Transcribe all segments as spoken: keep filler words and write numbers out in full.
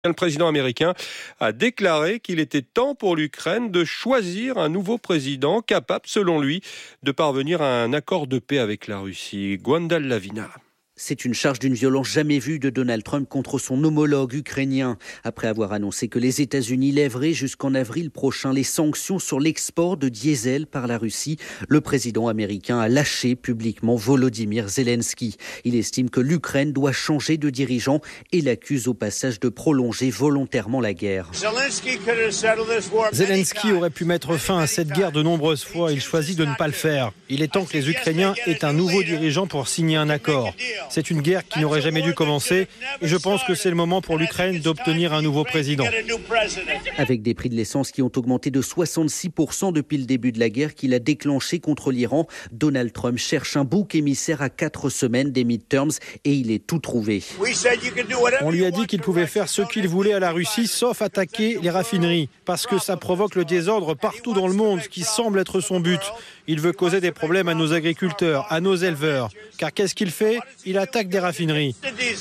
Le président américain a déclaré qu'il était temps pour l'Ukraine de choisir un nouveau président capable, selon lui, de parvenir à un accord de paix avec la Russie. Gwendal Lavina. C'est une charge d'une violence jamais vue de Donald Trump contre son homologue ukrainien. Après avoir annoncé que les États-Unis lèveraient jusqu'en avril prochain les sanctions sur l'export de diesel par la Russie, le président américain a lâché publiquement Volodymyr Zelensky. Il estime que l'Ukraine doit changer de dirigeant et l'accuse au passage de prolonger volontairement la guerre. Zelensky aurait pu mettre fin à cette guerre de nombreuses fois. Il choisit de ne pas le faire. Il est temps que les Ukrainiens aient un nouveau dirigeant pour signer un accord. C'est une guerre qui n'aurait jamais dû commencer et je pense que c'est le moment pour l'Ukraine d'obtenir un nouveau président. Avec des prix de l'essence qui ont augmenté de soixante-six pour cent depuis le début de la guerre qu'il a déclenchée contre l'Iran, Donald Trump cherche un bouc émissaire à quatre semaines des midterms et il est tout trouvé. On lui a dit qu'il pouvait faire ce qu'il voulait à la Russie sauf attaquer les raffineries parce que ça provoque le désordre partout dans le monde, ce qui semble être son but. Il veut causer des problèmes à nos agriculteurs, à nos éleveurs. Car qu'est-ce qu'il fait ? Il attaque des raffineries.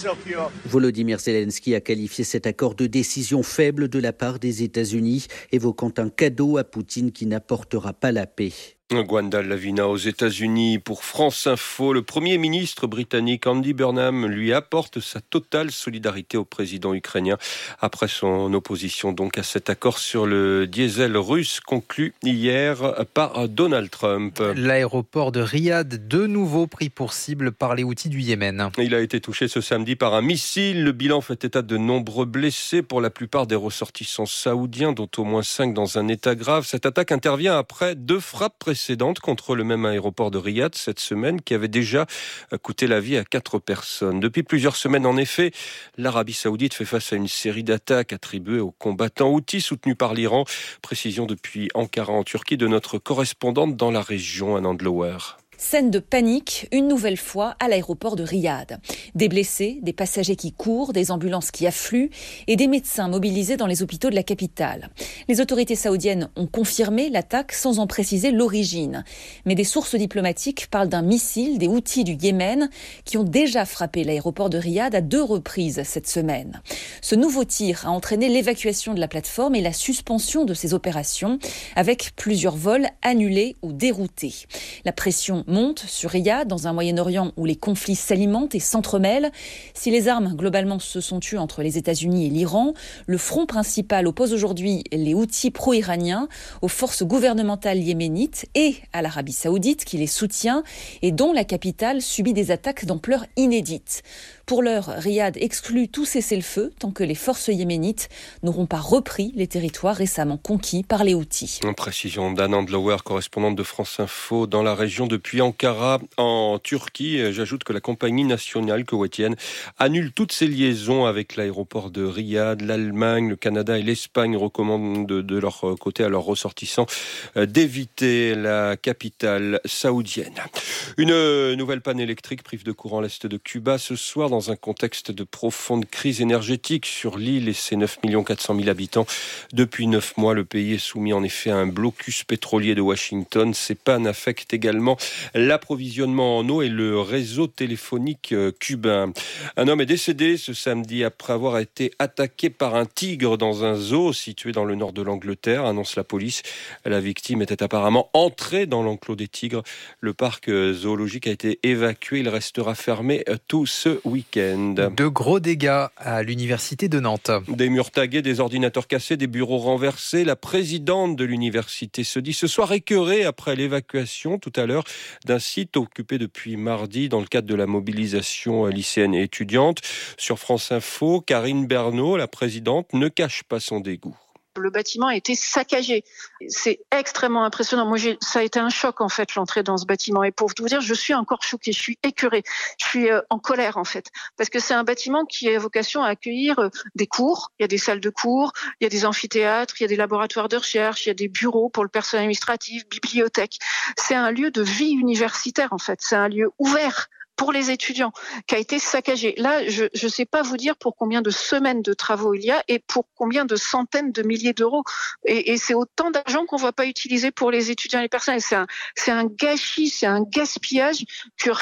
Volodymyr Zelensky a qualifié cet accord de décision faible de la part des États-Unis, évoquant un cadeau à Poutine qui n'apportera pas la paix. Gwendal Lavina aux États-Unis pour France Info. Le Premier ministre britannique Andy Burnham lui apporte sa totale solidarité au président ukrainien après son opposition donc à cet accord sur le diesel russe conclu hier par Donald Trump. L'aéroport de Riyad, de nouveau pris pour cible par les Houthis du Yémen. Il a été touché ce samedi par un missile. Le bilan fait état de nombreux blessés, pour la plupart des ressortissants saoudiens, dont au moins cinq dans un état grave. Cette attaque intervient après deux frappes précédentes contre le même aéroport de Riyad cette semaine qui avait déjà coûté la vie à quatre personnes. Depuis plusieurs semaines, en effet, l'Arabie Saoudite fait face à une série d'attaques attribuées aux combattants houthis soutenus par l'Iran. Précision depuis Ankara en Turquie de notre correspondante dans la région, Anand Lower. Scène de panique, une nouvelle fois, à l'aéroport de Riyad. Des blessés, des passagers qui courent, des ambulances qui affluent et des médecins mobilisés dans les hôpitaux de la capitale. Les autorités saoudiennes ont confirmé l'attaque sans en préciser l'origine. Mais des sources diplomatiques parlent d'un missile des Houthis du Yémen qui ont déjà frappé l'aéroport de Riyad à deux reprises cette semaine. Ce nouveau tir a entraîné l'évacuation de la plateforme et la suspension de ses opérations, avec plusieurs vols annulés ou déroutés. La pression monte sur Riyad, dans un Moyen-Orient où les conflits s'alimentent et s'entremêlent. Si les armes, globalement, se sont tues entre les États-Unis et l'Iran, le front principal oppose aujourd'hui les Houthis pro-iraniens aux forces gouvernementales yéménites et à l'Arabie Saoudite qui les soutient et dont la capitale subit des attaques d'ampleur inédite. Pour l'heure, Riyad exclut tout cessez-le-feu tant que les forces yéménites n'auront pas repris les territoires récemment conquis par les Houthis. En précision d'Anand Lower, correspondante de France Info dans la région depuis Ankara en Turquie. J'ajoute que la compagnie nationale koweïtienne annule toutes ses liaisons avec l'aéroport de Riyad. L'Allemagne, le Canada et l'Espagne recommandent de, de leur côté à leurs ressortissants d'éviter la capitale saoudienne. Une nouvelle panne électrique prive de courant l'est de Cuba ce soir dans un contexte de profonde crise énergétique sur l'île et ses neuf millions quatre cent mille habitants. Depuis neuf mois, le pays est soumis en effet à un blocus pétrolier de Washington. Ces pannes affectent également l'approvisionnement en eau et le réseau téléphonique cubain. Un homme est décédé ce samedi après avoir été attaqué par un tigre dans un zoo situé dans le nord de l'Angleterre, annonce la police. La victime était apparemment entrée dans l'enclos des tigres. Le parc zoologique a été évacué. Il restera fermé tout ce week-end. De gros dégâts à l'université de Nantes. Des murs tagués, des ordinateurs cassés, des bureaux renversés. La présidente de l'université se dit ce soir écœurée après l'évacuation tout à l'heure d'un site occupé depuis mardi dans le cadre de la mobilisation lycéenne et étudiante. Sur France Info, Karine Bernot, la présidente, ne cache pas son dégoût. Le bâtiment a été saccagé. C'est extrêmement impressionnant. Moi, j'ai, ça a été un choc, en fait, l'entrée dans ce bâtiment. Et pour tout vous dire, je suis encore choquée, je suis écœurée. Je suis euh, en colère, en fait. Parce que c'est un bâtiment qui a vocation à accueillir euh, des cours. Il y a des salles de cours, il y a des amphithéâtres, il y a des laboratoires de recherche, il y a des bureaux pour le personnel administratif, bibliothèque. C'est un lieu de vie universitaire, en fait. C'est un lieu ouvert pour les étudiants, qui a été saccagé. Là, je ne sais pas vous dire pour combien de semaines de travaux il y a et pour combien de centaines de milliers d'euros. Et, et c'est autant d'argent qu'on ne va pas utiliser pour les étudiants et les personnels. C'est un, c'est un gâchis, c'est un gaspillage que rien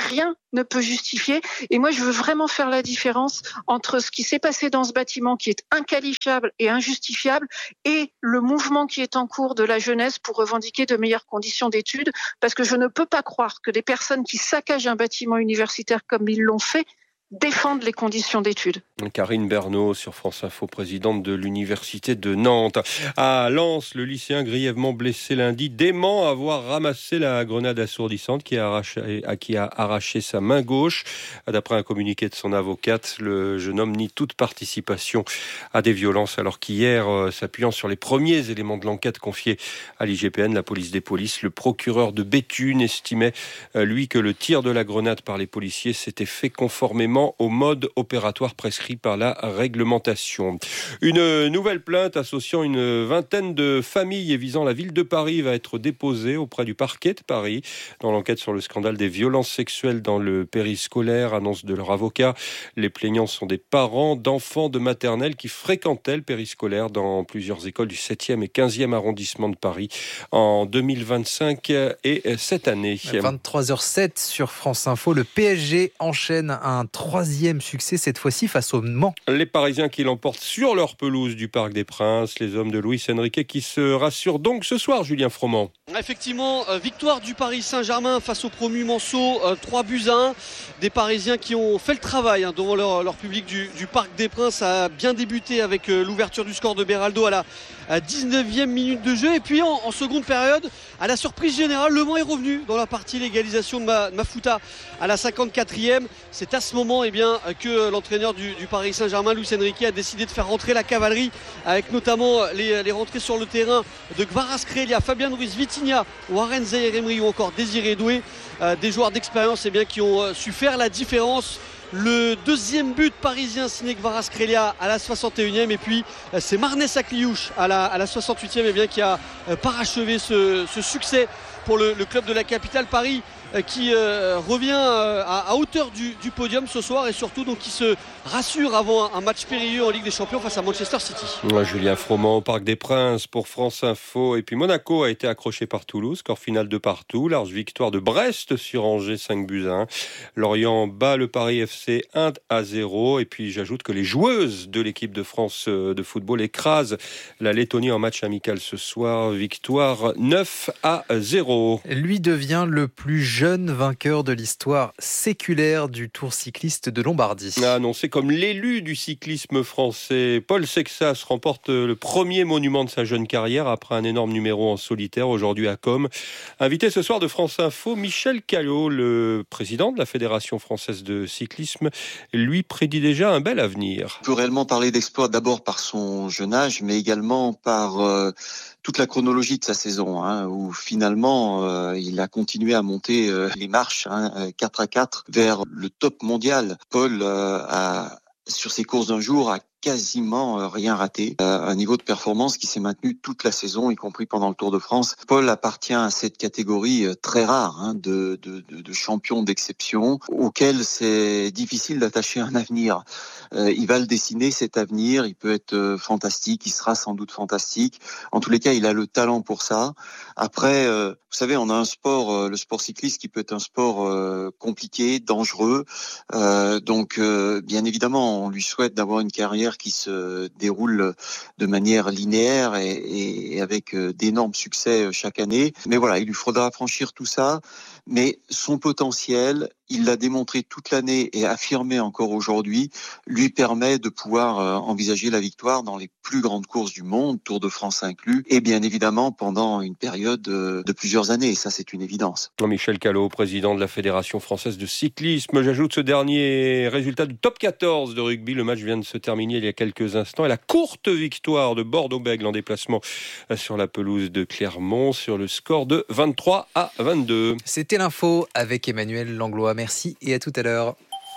ne peut justifier. Et moi, je veux vraiment faire la différence entre ce qui s'est passé dans ce bâtiment qui est inqualifiable et injustifiable et le mouvement qui est en cours de la jeunesse pour revendiquer de meilleures conditions d'études, parce que je ne peux pas croire que des personnes qui saccagent un bâtiment universitaire comme ils l'ont fait défendent les conditions d'études. Karine Bernot sur France Info, présidente de l'Université de Nantes. À Lens, le lycéen grièvement blessé lundi dément avoir ramassé la grenade assourdissante qui a arraché, qui a arraché sa main gauche. D'après un communiqué de son avocate, le jeune homme nie toute participation à des violences, alors qu'hier, s'appuyant sur les premiers éléments de l'enquête confiés à l'I G P N, la police des polices, le procureur de Béthune estimait, lui, que le tir de la grenade par les policiers s'était fait conformément au mode opératoire prescrit par la réglementation. Une nouvelle plainte associant une vingtaine de familles et visant la ville de Paris va être déposée auprès du parquet de Paris dans l'enquête sur le scandale des violences sexuelles dans le périscolaire, annonce de leur avocat. Les plaignants sont des parents d'enfants de maternelle qui fréquentaient le périscolaire dans plusieurs écoles du septième et quinzième arrondissement de Paris en deux mille vingt-cinq et cette année. vingt-trois heures sept sur France Info, le P S G enchaîne un troisième succès, cette fois-ci face au Mans. Les Parisiens qui l'emportent sur leur pelouse du Parc des Princes, les hommes de Luis Enrique qui se rassurent donc ce soir, Julien Froment. Effectivement, euh, victoire du Paris Saint-Germain face au promu Manceau, euh, trois buts à un. Des Parisiens qui ont fait le travail hein, devant leur, leur public du, du Parc des Princes. Ça a bien débuté avec euh, l'ouverture du score de Beraldo à la à dix-neuvième minute de jeu. Et puis en, en seconde période, à la surprise générale, Le Mans est revenu dans la partie l'égalisation de, Ma, de Mafuta à la cinquante-quatrième. C'est à ce moment eh bien, que l'entraîneur du, du Paris Saint-Germain, Luis Enrique, a décidé de faire rentrer la cavalerie avec notamment les, les rentrées sur le terrain de Kvaratskhelia, Fabien Ruiz, Vitinha, Warren Zaïre-Emery ou encore Désiré Doué. Euh, des joueurs d'expérience eh bien, qui ont euh, su faire la différence. Le deuxième but parisien signé Kvaratskhelia à la soixante et unième et puis euh, c'est Marnès Akliouche à la, à la soixante-huitième eh bien, qui a euh, parachevé ce, ce succès pour le, le club de la capitale Paris euh, qui euh, revient euh, à, à hauteur du, du podium ce soir et surtout donc qui se rassure avant un, un match périlleux en Ligue des Champions face à Manchester City. Ouais, Julien Froment au Parc des Princes pour France Info. Et puis Monaco a été accroché par Toulouse, score final de partout. Large victoire de Brest sur Angers, cinq buts à un. Lorient bat le Paris F C un à zéro. Et puis j'ajoute que les joueuses de l'équipe de France de football écrasent la Lettonie en match amical ce soir. Victoire neuf à zéro. Lui devient le plus jeune vainqueur de l'histoire séculaire du Tour cycliste de Lombardie. Annoncé comme l'élu du cyclisme français, Paul Sexas remporte le premier monument de sa jeune carrière après un énorme numéro en solitaire aujourd'hui à Com. Invité ce soir de France Info, Michel Callot, le président de la Fédération française de cyclisme, lui prédit déjà un bel avenir. On peut réellement parler d'exploit d'abord par son jeune âge, mais également par euh, toute la chronologie de sa saison, hein, où finalement euh, il a continué à monter euh, les marches hein, quatre à quatre vers le top mondial. Paul euh, a, sur ses courses d'un jour, a quasiment rien raté. Euh, un niveau de performance qui s'est maintenu toute la saison, y compris pendant le Tour de France. Paul appartient à cette catégorie euh, très rare hein, de, de, de, de champions d'exception auquel c'est difficile d'attacher un avenir. Euh, il va le dessiner cet avenir, il peut être euh, fantastique, il sera sans doute fantastique. En tous les cas, il a le talent pour ça. Après, euh, vous savez, on a un sport, euh, le sport cycliste qui peut être un sport euh, compliqué, dangereux. Euh, donc, euh, bien évidemment, on lui souhaite d'avoir une carrière qui se déroule de manière linéaire et, et avec d'énormes succès chaque année. Mais voilà, il lui faudra franchir tout ça. Mais son potentiel, il l'a démontré toute l'année et affirmé encore aujourd'hui, lui permet de pouvoir euh, envisager la victoire dans les plus grandes courses du monde, Tour de France inclus, et bien évidemment pendant une période euh, de plusieurs années. Et ça, c'est une évidence. Michel Callot, président de la Fédération française de cyclisme. J'ajoute ce dernier résultat du top quatorze de rugby. Le match vient de se terminer il y a quelques instants. Et la courte victoire de Bordeaux-Bègles en déplacement sur la pelouse de Clermont sur le score de vingt-trois à vingt-deux. C'était l'info avec Emmanuel Langlois. Merci et à tout à l'heure.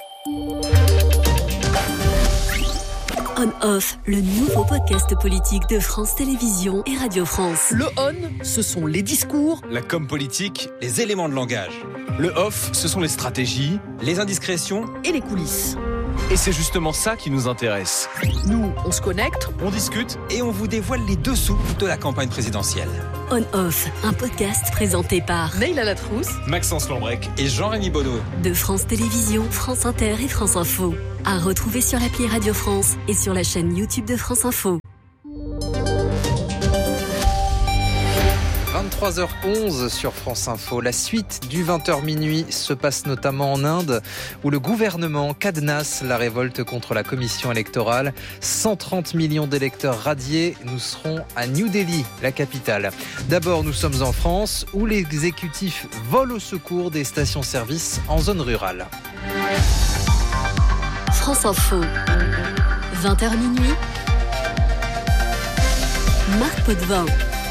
On-Off, le nouveau podcast politique de France Télévisions et Radio France. Le on, ce sont les discours. La com politique, les éléments de langage. Le off, ce sont les stratégies, les indiscrétions et les coulisses. Et c'est justement ça qui nous intéresse. Nous, on se connecte, on discute et on vous dévoile les dessous de la campagne présidentielle. On-Off, un podcast présenté par Neila Latrousse, Maxence Lambrec et Jean-Rémy Bonneau. De France Télévisions, France Inter et France Info. À retrouver sur l'appli Radio France et sur la chaîne YouTube de France Info. vingt-trois heures onze sur France Info. La suite du vingt heures minuit se passe notamment en Inde, où le gouvernement cadenasse la révolte contre la commission électorale. cent trente millions d'électeurs radiés. Nous serons à New Delhi, la capitale. D'abord, nous sommes en France, où l'exécutif vole au secours des stations-service en zone rurale. France Info, vingt heures minuit. Marc Potvin.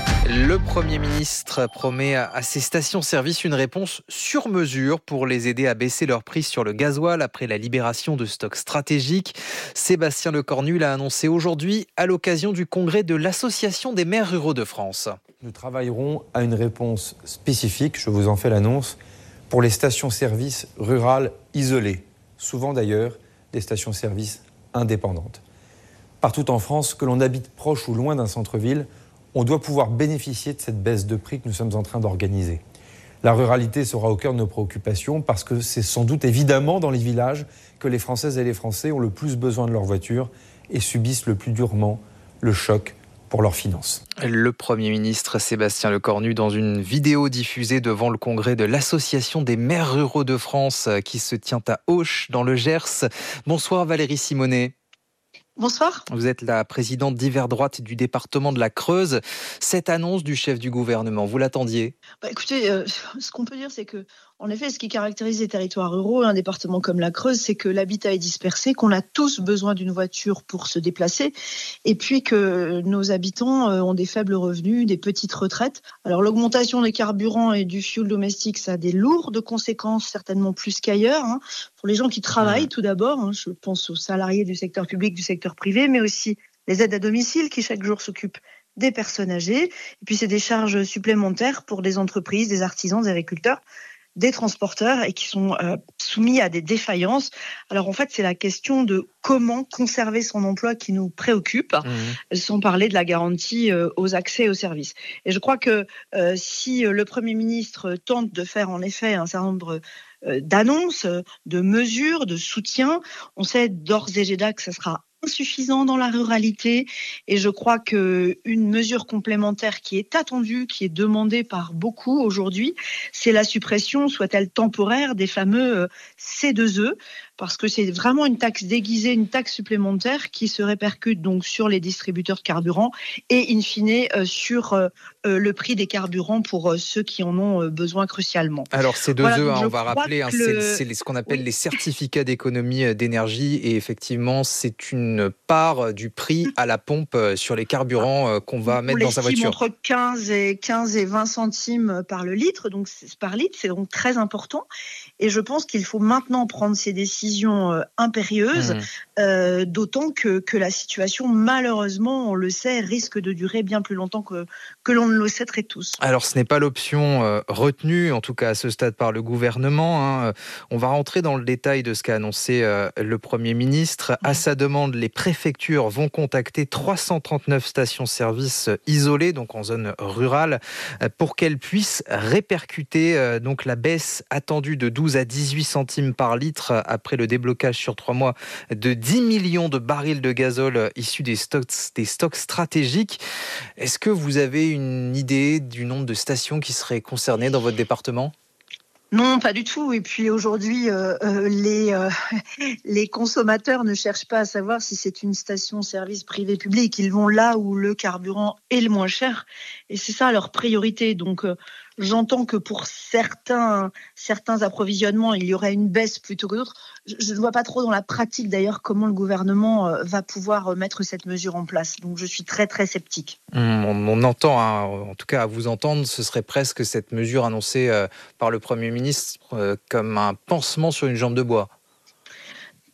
Le Premier ministre promet à ces stations-service une réponse sur mesure pour les aider à baisser leur prix sur le gasoil après la libération de stocks stratégiques. Sébastien Lecornu l'a annoncé aujourd'hui à l'occasion du congrès de l'Association des maires ruraux de France. Nous travaillerons à une réponse spécifique, je vous en fais l'annonce, pour les stations-service rurales isolées, souvent d'ailleurs des stations-service indépendantes. Partout en France, que l'on habite proche ou loin d'un centre-ville, on doit pouvoir bénéficier de cette baisse de prix que nous sommes en train d'organiser. La ruralité sera au cœur de nos préoccupations parce que c'est sans doute évidemment dans les villages que les Françaises et les Français ont le plus besoin de leur voiture et subissent le plus durement le choc pour leurs finances. Le Premier ministre Sébastien Lecornu dans une vidéo diffusée devant le congrès de l'Association des maires ruraux de France qui se tient à Auch dans le Gers. Bonsoir Valérie Simonet. Bonsoir. Vous êtes la présidente d'Hiver Droite du département de la Creuse. Cette annonce du chef du gouvernement, vous l'attendiez ? Bah écoutez, euh, ce qu'on peut dire, c'est que, en effet, ce qui caractérise les territoires ruraux, un département comme la Creuse, c'est que l'habitat est dispersé, qu'on a tous besoin d'une voiture pour se déplacer, et puis que nos habitants ont des faibles revenus, des petites retraites. Alors l'augmentation des carburants et du fioul domestique, ça a des lourdes conséquences, certainement plus qu'ailleurs, hein, pour les gens qui travaillent tout d'abord. Hein, je pense aux salariés du secteur public, du secteur privé, mais aussi les aides à domicile qui chaque jour s'occupent des personnes âgées. Et puis c'est des charges supplémentaires pour des entreprises, des artisans, des agriculteurs, des transporteurs et qui sont euh, soumis à des défaillances. Alors en fait, c'est la question de comment conserver son emploi qui nous préoccupe, mmh. sans parler de la garantie euh, aux accès aux services. Et je crois que euh, si le Premier ministre tente de faire en effet un certain nombre euh, d'annonces, de mesures, de soutien, on sait d'ores et déjà que ça sera insuffisant dans la ruralité et je crois qu'une mesure complémentaire qui est attendue, qui est demandée par beaucoup aujourd'hui, c'est la suppression, soit-elle temporaire, des fameux C deux E, parce que c'est vraiment une taxe déguisée, une taxe supplémentaire qui se répercute donc sur les distributeurs de carburant et in fine sur le prix des carburants pour ceux qui en ont besoin crucialement. Alors C deux E, voilà, hein, on va rappeler, hein, le... c'est, c'est ce qu'on appelle oui. les certificats d'économie d'énergie et effectivement c'est une part du prix à la pompe sur les carburants qu'on va mettre dans sa voiture. Entre quinze et vingt centimes par le litre, donc par litre, c'est donc très important. Et je pense qu'il faut maintenant prendre ces décisions impérieuses, mmh. euh, d'autant que, que la situation, malheureusement, on le sait, risque de durer bien plus longtemps que, que l'on ne le souhaiterait tous. Alors, ce n'est pas l'option euh, retenue, en tout cas à ce stade, par le gouvernement. Hein. On va rentrer dans le détail de ce qu'a annoncé euh, le Premier ministre. Mmh. À sa demande, les préfectures vont contacter trois cent trente-neuf stations-service isolées, donc en zone rurale, euh, pour qu'elles puissent répercuter euh, donc la baisse attendue de douze à dix-huit centimes par litre après le déblocage sur trois mois de dix millions de barils de gazole issus des stocks, des stocks stratégiques. Est-ce que vous avez une idée du nombre de stations qui seraient concernées dans votre département ? Non, pas du tout. Et puis aujourd'hui, euh, euh, les, euh, les consommateurs ne cherchent pas à savoir si c'est une station-service privée-publique. Ils vont là où le carburant est le moins cher. Et c'est ça leur priorité. Donc, euh, j'entends que pour certains, certains approvisionnements, il y aurait une baisse plutôt que d'autres. Je ne vois pas trop dans la pratique, d'ailleurs, comment le gouvernement euh, va pouvoir mettre cette mesure en place. Donc, je suis très, très sceptique. Mmh, on, on entend, hein, en tout cas, à vous entendre, ce serait presque cette mesure annoncée euh, par le Premier ministre euh, comme un pansement sur une jambe de bois.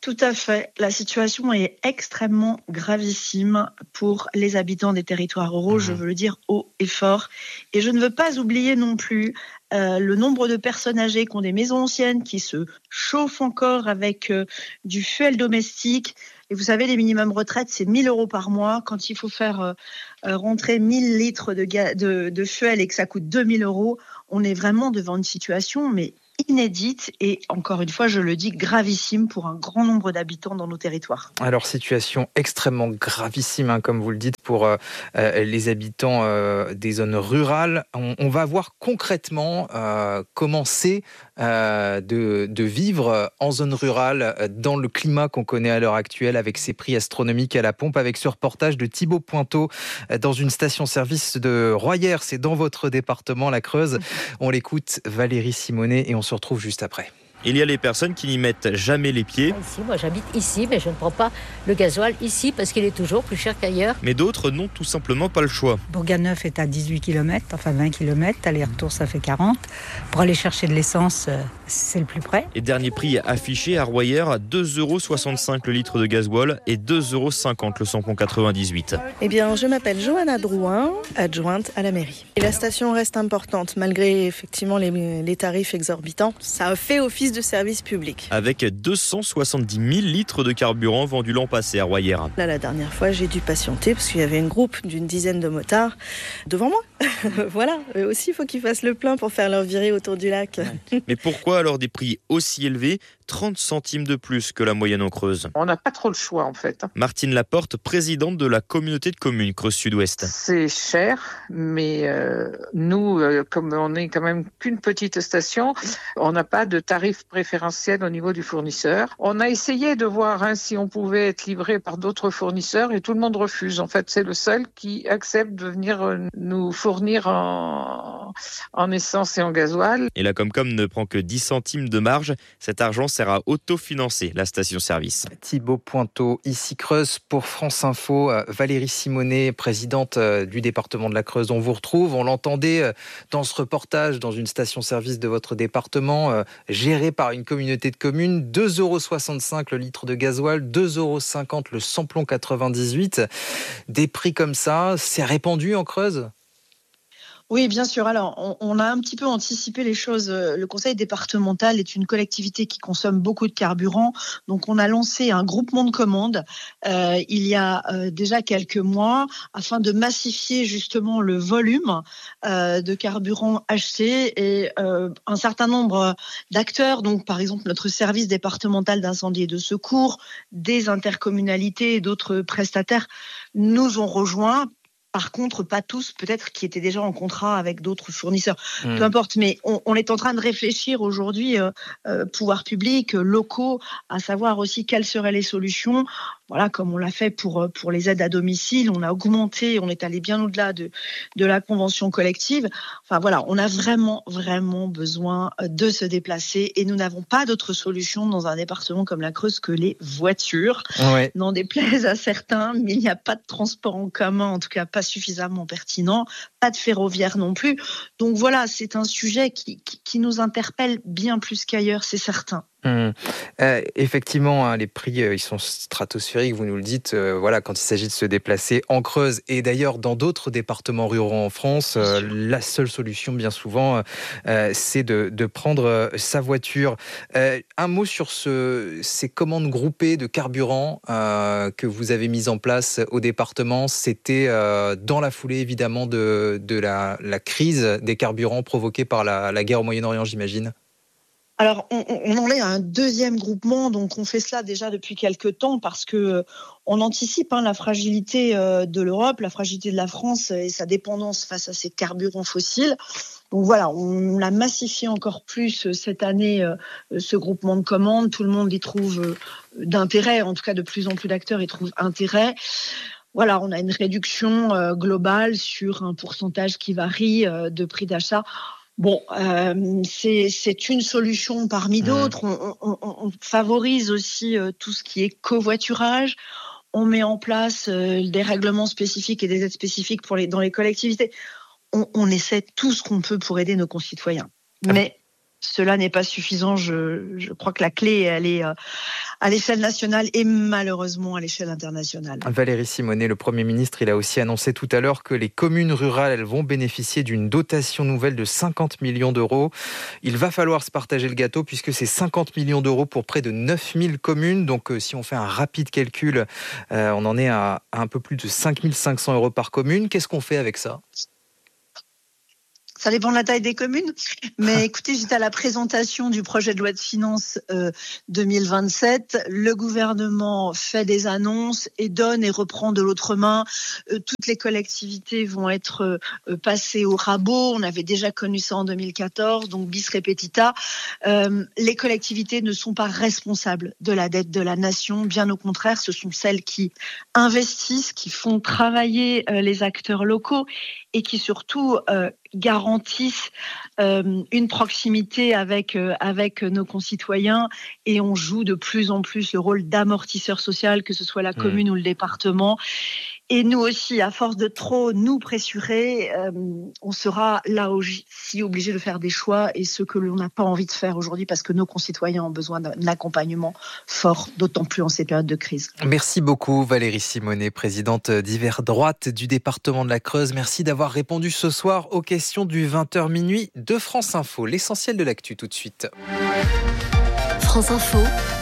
Tout à fait. La situation est extrêmement gravissime pour les habitants des territoires ruraux, mmh. je veux le dire haut et fort. Et je ne veux pas oublier non plus euh, le nombre de personnes âgées qui ont des maisons anciennes, qui se chauffent encore avec euh, du fuel domestique. Et vous savez, les minimums retraites, c'est mille euros par mois. Quand il faut faire euh, rentrer mille litres de, ga- de, de fuel et que ça coûte deux mille euros, on est vraiment devant une situation mais inédite et, encore une fois, je le dis, gravissime pour un grand nombre d'habitants dans nos territoires. Alors, situation extrêmement gravissime, hein, comme vous le dites, pour euh, les habitants euh, des zones rurales. On, on va voir concrètement euh, comment c'est euh, de, de vivre en zone rurale dans le climat qu'on connaît à l'heure actuelle, avec ces prix astronomiques à la pompe, avec ce reportage de Thibaut Pointeau dans une station-service de Royères. C'est dans votre département, la Creuse. On l'écoute, Valérie Simonet, et on se retrouve juste après. Il y a les personnes qui n'y mettent jamais les pieds. Ici, moi j'habite ici, mais je ne prends pas le gasoil ici parce qu'il est toujours plus cher qu'ailleurs. Mais d'autres n'ont tout simplement pas le choix. Bourganeuf est à dix-huit kilomètres, enfin vingt kilomètres, aller-retour ça fait quarante. Pour aller chercher de l'essence, c'est le plus près. Et dernier prix affiché à Royères, deux euros soixante-cinq le litre de gasoil et deux euros cinquante le samplon quatre-vingt-dix-huit. Eh bien, je m'appelle Johanna Drouin, adjointe à la mairie. Et la station reste importante, malgré effectivement les, les tarifs exorbitants. Ça a fait office de service public. Avec deux cent soixante-dix mille litres de carburant vendus l'an passé à Royères. Là, la dernière fois, j'ai dû patienter parce qu'il y avait une groupe d'une dizaine de motards devant moi. Voilà, eux aussi, il faut qu'ils fassent le plein pour faire leur virée autour du lac. Mais pourquoi alors des prix aussi élevés, trente centimes de plus que la moyenne en Creuse? On n'a pas trop le choix en fait. Martine Laporte, présidente de la communauté de communes Creuse Sud-Ouest. C'est cher, mais euh, nous, euh, comme on n'est quand même qu'une petite station, on n'a pas de tarif préférentiel au niveau du fournisseur. On a essayé de voir hein, si on pouvait être livré par d'autres fournisseurs et tout le monde refuse. En fait, c'est le seul qui accepte de venir nous fournir en, en essence et en gasoil. Et la Comcom ne prend que dix centimes de marge. Cet argent sert à autofinancer la station-service. Thibaut Pointeau, ici Creuse pour France Info. Valérie Simonet, présidente du département de la Creuse, on vous retrouve. On l'entendait dans ce reportage, dans une station-service de votre département, gérée par une communauté de communes. deux euros soixante-cinq le litre de gasoil, deux euros cinquante le samplon quatre-vingt-dix-huit. Des prix comme ça, c'est répandu en Creuse ? Oui, bien sûr. Alors, on, on a un petit peu anticipé les choses. Le conseil départemental est une collectivité qui consomme beaucoup de carburant. Donc, on a lancé un groupement de commandes euh, il y a euh, déjà quelques mois afin de massifier justement le volume euh, de carburant acheté. Et euh, un certain nombre d'acteurs, donc par exemple notre service départemental d'incendie et de secours, des intercommunalités et d'autres prestataires nous ont rejoints. Par contre, pas tous, peut-être, qui étaient déjà en contrat avec d'autres fournisseurs. Mmh. Peu importe, mais on, on est en train de réfléchir aujourd'hui, euh, euh, pouvoirs publics, euh, locaux, à savoir aussi quelles seraient les solutions. Voilà, comme on l'a fait pour pour les aides à domicile, on a augmenté, on est allé bien au-delà de de la convention collective. Enfin voilà, on a vraiment vraiment besoin de se déplacer et nous n'avons pas d'autre solution dans un département comme la Creuse que les voitures. Ouais. N'en déplaise à certains, mais il n'y a pas de transport en commun, en tout cas pas suffisamment pertinent, pas de ferroviaire non plus. Donc voilà, c'est un sujet qui qui, qui nous interpelle bien plus qu'ailleurs, c'est certain. Mmh. Euh, effectivement, hein, les prix euh, ils sont stratosphériques, vous nous le dites, euh, voilà, quand il s'agit de se déplacer en Creuse et d'ailleurs dans d'autres départements ruraux en France, euh, la seule solution bien souvent euh, c'est de, de prendre euh, sa voiture. Euh, un mot sur ce, ces commandes groupées de carburant euh, que vous avez mises en place au département, c'était euh, dans la foulée évidemment de, de la, la crise des carburants provoquée par la, la guerre au Moyen-Orient, j'imagine. Alors, on, on en est à un deuxième groupement, donc on fait cela déjà depuis quelques temps parce que euh, on anticipe hein, la fragilité euh, de l'Europe, la fragilité de la France et sa dépendance face à ces carburants fossiles. Donc voilà, on l'a massifié encore plus cette année, euh, ce groupement de commandes. Tout le monde y trouve euh, d'intérêt, en tout cas de plus en plus d'acteurs y trouvent intérêt. Voilà, on a une réduction euh, globale sur un pourcentage qui varie euh, de prix d'achat. Bon, euh, c'est, c'est une solution parmi d'autres. On, on, on favorise aussi euh, tout ce qui est covoiturage. On met en place euh, des règlements spécifiques et des aides spécifiques pour les, dans les collectivités. On, on essaie tout ce qu'on peut pour aider nos concitoyens. Mais cela n'est pas suffisant. Je, je crois que la clé, elle est euh, à l'échelle nationale et malheureusement à l'échelle internationale. Valérie Simonet, le Premier ministre, il a aussi annoncé tout à l'heure que les communes rurales, elles vont bénéficier d'une dotation nouvelle de cinquante millions d'euros. Il va falloir se partager le gâteau puisque c'est cinquante millions d'euros pour près de neuf mille communes. Donc euh, si on fait un rapide calcul, euh, on en est à, à un peu plus de cinq mille cinq cents euros par commune. Qu'est-ce qu'on fait avec ça ? Ça dépend de la taille des communes. Mais écoutez, j'étais à la présentation du projet de loi de finances euh, deux mille vingt-sept. Le gouvernement fait des annonces et donne et reprend de l'autre main. Euh, toutes les collectivités vont être euh, passées au rabot. On avait déjà connu ça en deux mille quatorze, donc bis repetita. Euh, les collectivités ne sont pas responsables de la dette de la nation. Bien au contraire, ce sont celles qui investissent, qui font travailler euh, les acteurs locaux et qui surtout euh, garantissent euh, une proximité avec, euh, avec nos concitoyens, et on joue de plus en plus le rôle d'amortisseur social, que ce soit la commune mmh. ou le département. Et nous aussi, à force de trop nous pressurer, euh, on sera là aussi obligé de faire des choix, et ce que l'on n'a pas envie de faire aujourd'hui, parce que nos concitoyens ont besoin d'un accompagnement fort, d'autant plus en ces périodes de crise. Merci beaucoup Valérie Simonet, présidente d'Hiver Droite du département de la Creuse. Merci d'avoir répondu ce soir aux questions du vingt heures minuit de France Info. L'essentiel de l'actu tout de suite. France Info.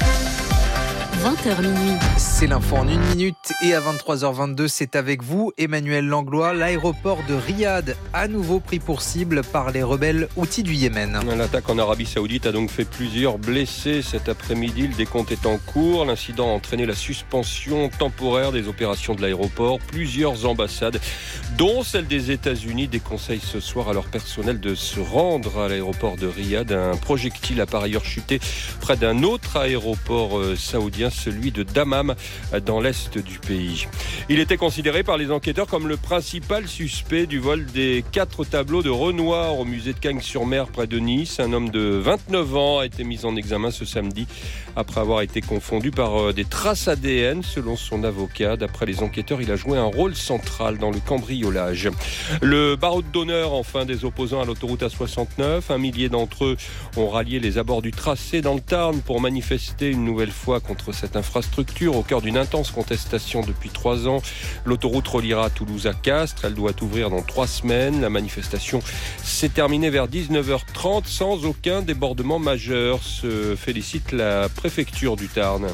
vingt heures minuit. C'est l'info en une minute, et à vingt-trois heures vingt-deux, c'est avec vous, Emmanuel Langlois. L'aéroport de Riyad, à nouveau pris pour cible par les rebelles houthis du Yémen. L'attaque en Arabie Saoudite a donc fait plusieurs blessés cet après-midi. Le décompte est en cours. L'incident a entraîné la suspension temporaire des opérations de l'aéroport. Plusieurs ambassades, dont celle des États-Unis, déconseillent ce soir à leur personnel de se rendre à l'aéroport de Riyad. Un projectile a par ailleurs chuté près d'un autre aéroport saoudien, celui de Dammam, dans l'est du pays. Il était considéré par les enquêteurs comme le principal suspect du vol des quatre tableaux de Renoir au musée de Cagnes-sur-Mer près de Nice. Un homme de vingt-neuf ans a été mis en examen ce samedi après avoir été confondu par des traces A D N. Selon son avocat, d'après les enquêteurs, il a joué un rôle central dans le cambriolage. Le barreau d'honneur, enfin, des opposants à l'autoroute A soixante-neuf. Un millier d'entre eux ont rallié les abords du tracé dans le Tarn pour manifester une nouvelle fois contre cette infrastructure au cœur d'une intense contestation depuis trois ans. L'autoroute reliera Toulouse à Castres. Elle doit ouvrir dans trois semaines. La manifestation s'est terminée vers dix-neuf heures trente sans aucun débordement majeur, se félicite la préfecture du Tarn.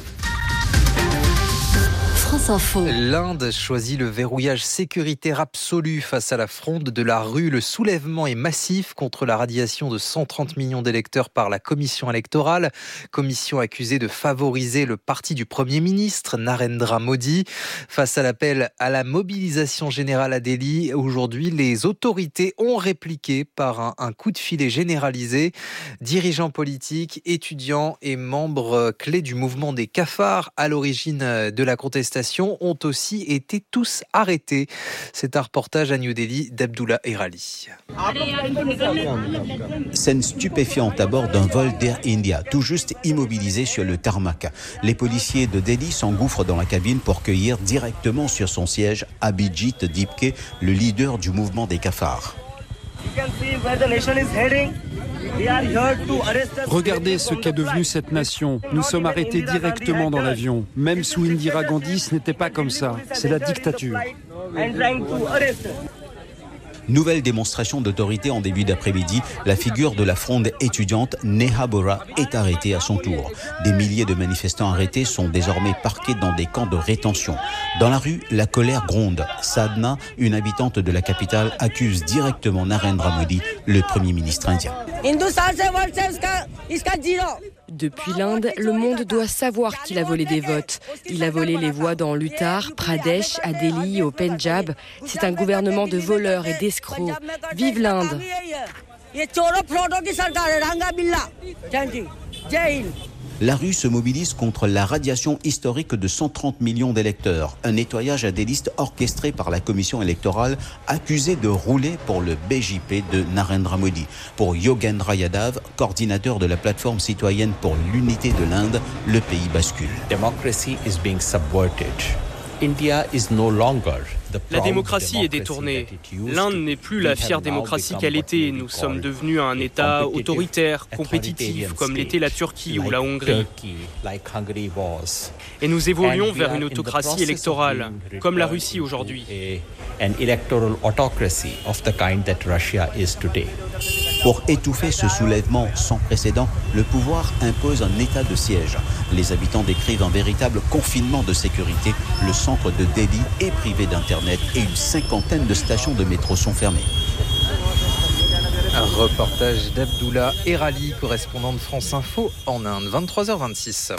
France Info. L'Inde choisit le verrouillage sécuritaire absolu face à la fronde de la rue. Le soulèvement est massif contre la radiation de cent trente millions d'électeurs par la commission électorale. Commission accusée de favoriser le parti du Premier ministre, Narendra Modi. Face à l'appel à la mobilisation générale à Delhi, aujourd'hui, les autorités ont répliqué par un, un coup de filet généralisé. Dirigeants politiques, étudiants et membres clés du mouvement des cafards à l'origine de la contestation ont aussi été tous arrêtés. C'est un reportage à New Delhi d'Abdullah Erali. Scène stupéfiante à bord d'un vol d'Air India, tout juste immobilisé sur le tarmac. Les policiers de Delhi s'engouffrent dans la cabine pour cueillir directement sur son siège Abhijit Dipke, le leader du mouvement des cafards. Regardez ce qu'est devenue cette nation. Nous sommes arrêtés directement dans l'avion. Même sous Indira Gandhi, ce n'était pas comme ça. C'est la dictature. Nouvelle démonstration d'autorité en début d'après-midi. La figure de la fronde étudiante Neha Bora est arrêtée à son tour. Des milliers de manifestants arrêtés sont désormais parqués dans des camps de rétention. Dans la rue, la colère gronde. Sadhna, une habitante de la capitale, accuse directement Narendra Modi, le Premier ministre indien. Depuis l'Inde, le monde doit savoir qu'il a volé des votes. Il a volé les voix dans l'Uttar Pradesh, à Delhi, au Pendjab. C'est un gouvernement de voleurs et d'escrocs. Vive l'Inde! La rue se mobilise contre la radiation historique de cent trente millions d'électeurs. Un nettoyage à des listes orchestré par la commission électorale accusée de rouler pour le B J P de Narendra Modi. Pour Yogendra Yadav, coordinateur de la plateforme citoyenne pour l'unité de l'Inde, le pays bascule. Democracy is being subverted. India is no longer La démocratie est détournée. L'Inde n'est plus la fière démocratie qu'elle était. Nous sommes devenus un État autoritaire, compétitif, comme l'était la Turquie ou la Hongrie. Et nous évoluons vers une autocratie électorale, comme la Russie aujourd'hui. Pour étouffer ce soulèvement sans précédent, le pouvoir impose un état de siège. Les habitants décrivent un véritable confinement de sécurité. Le centre de Delhi est privé d'internet et une cinquantaine de stations de métro sont fermées. Un reportage d'Abdullah Erali, correspondant de France Info en Inde, vingt-trois heures vingt-six.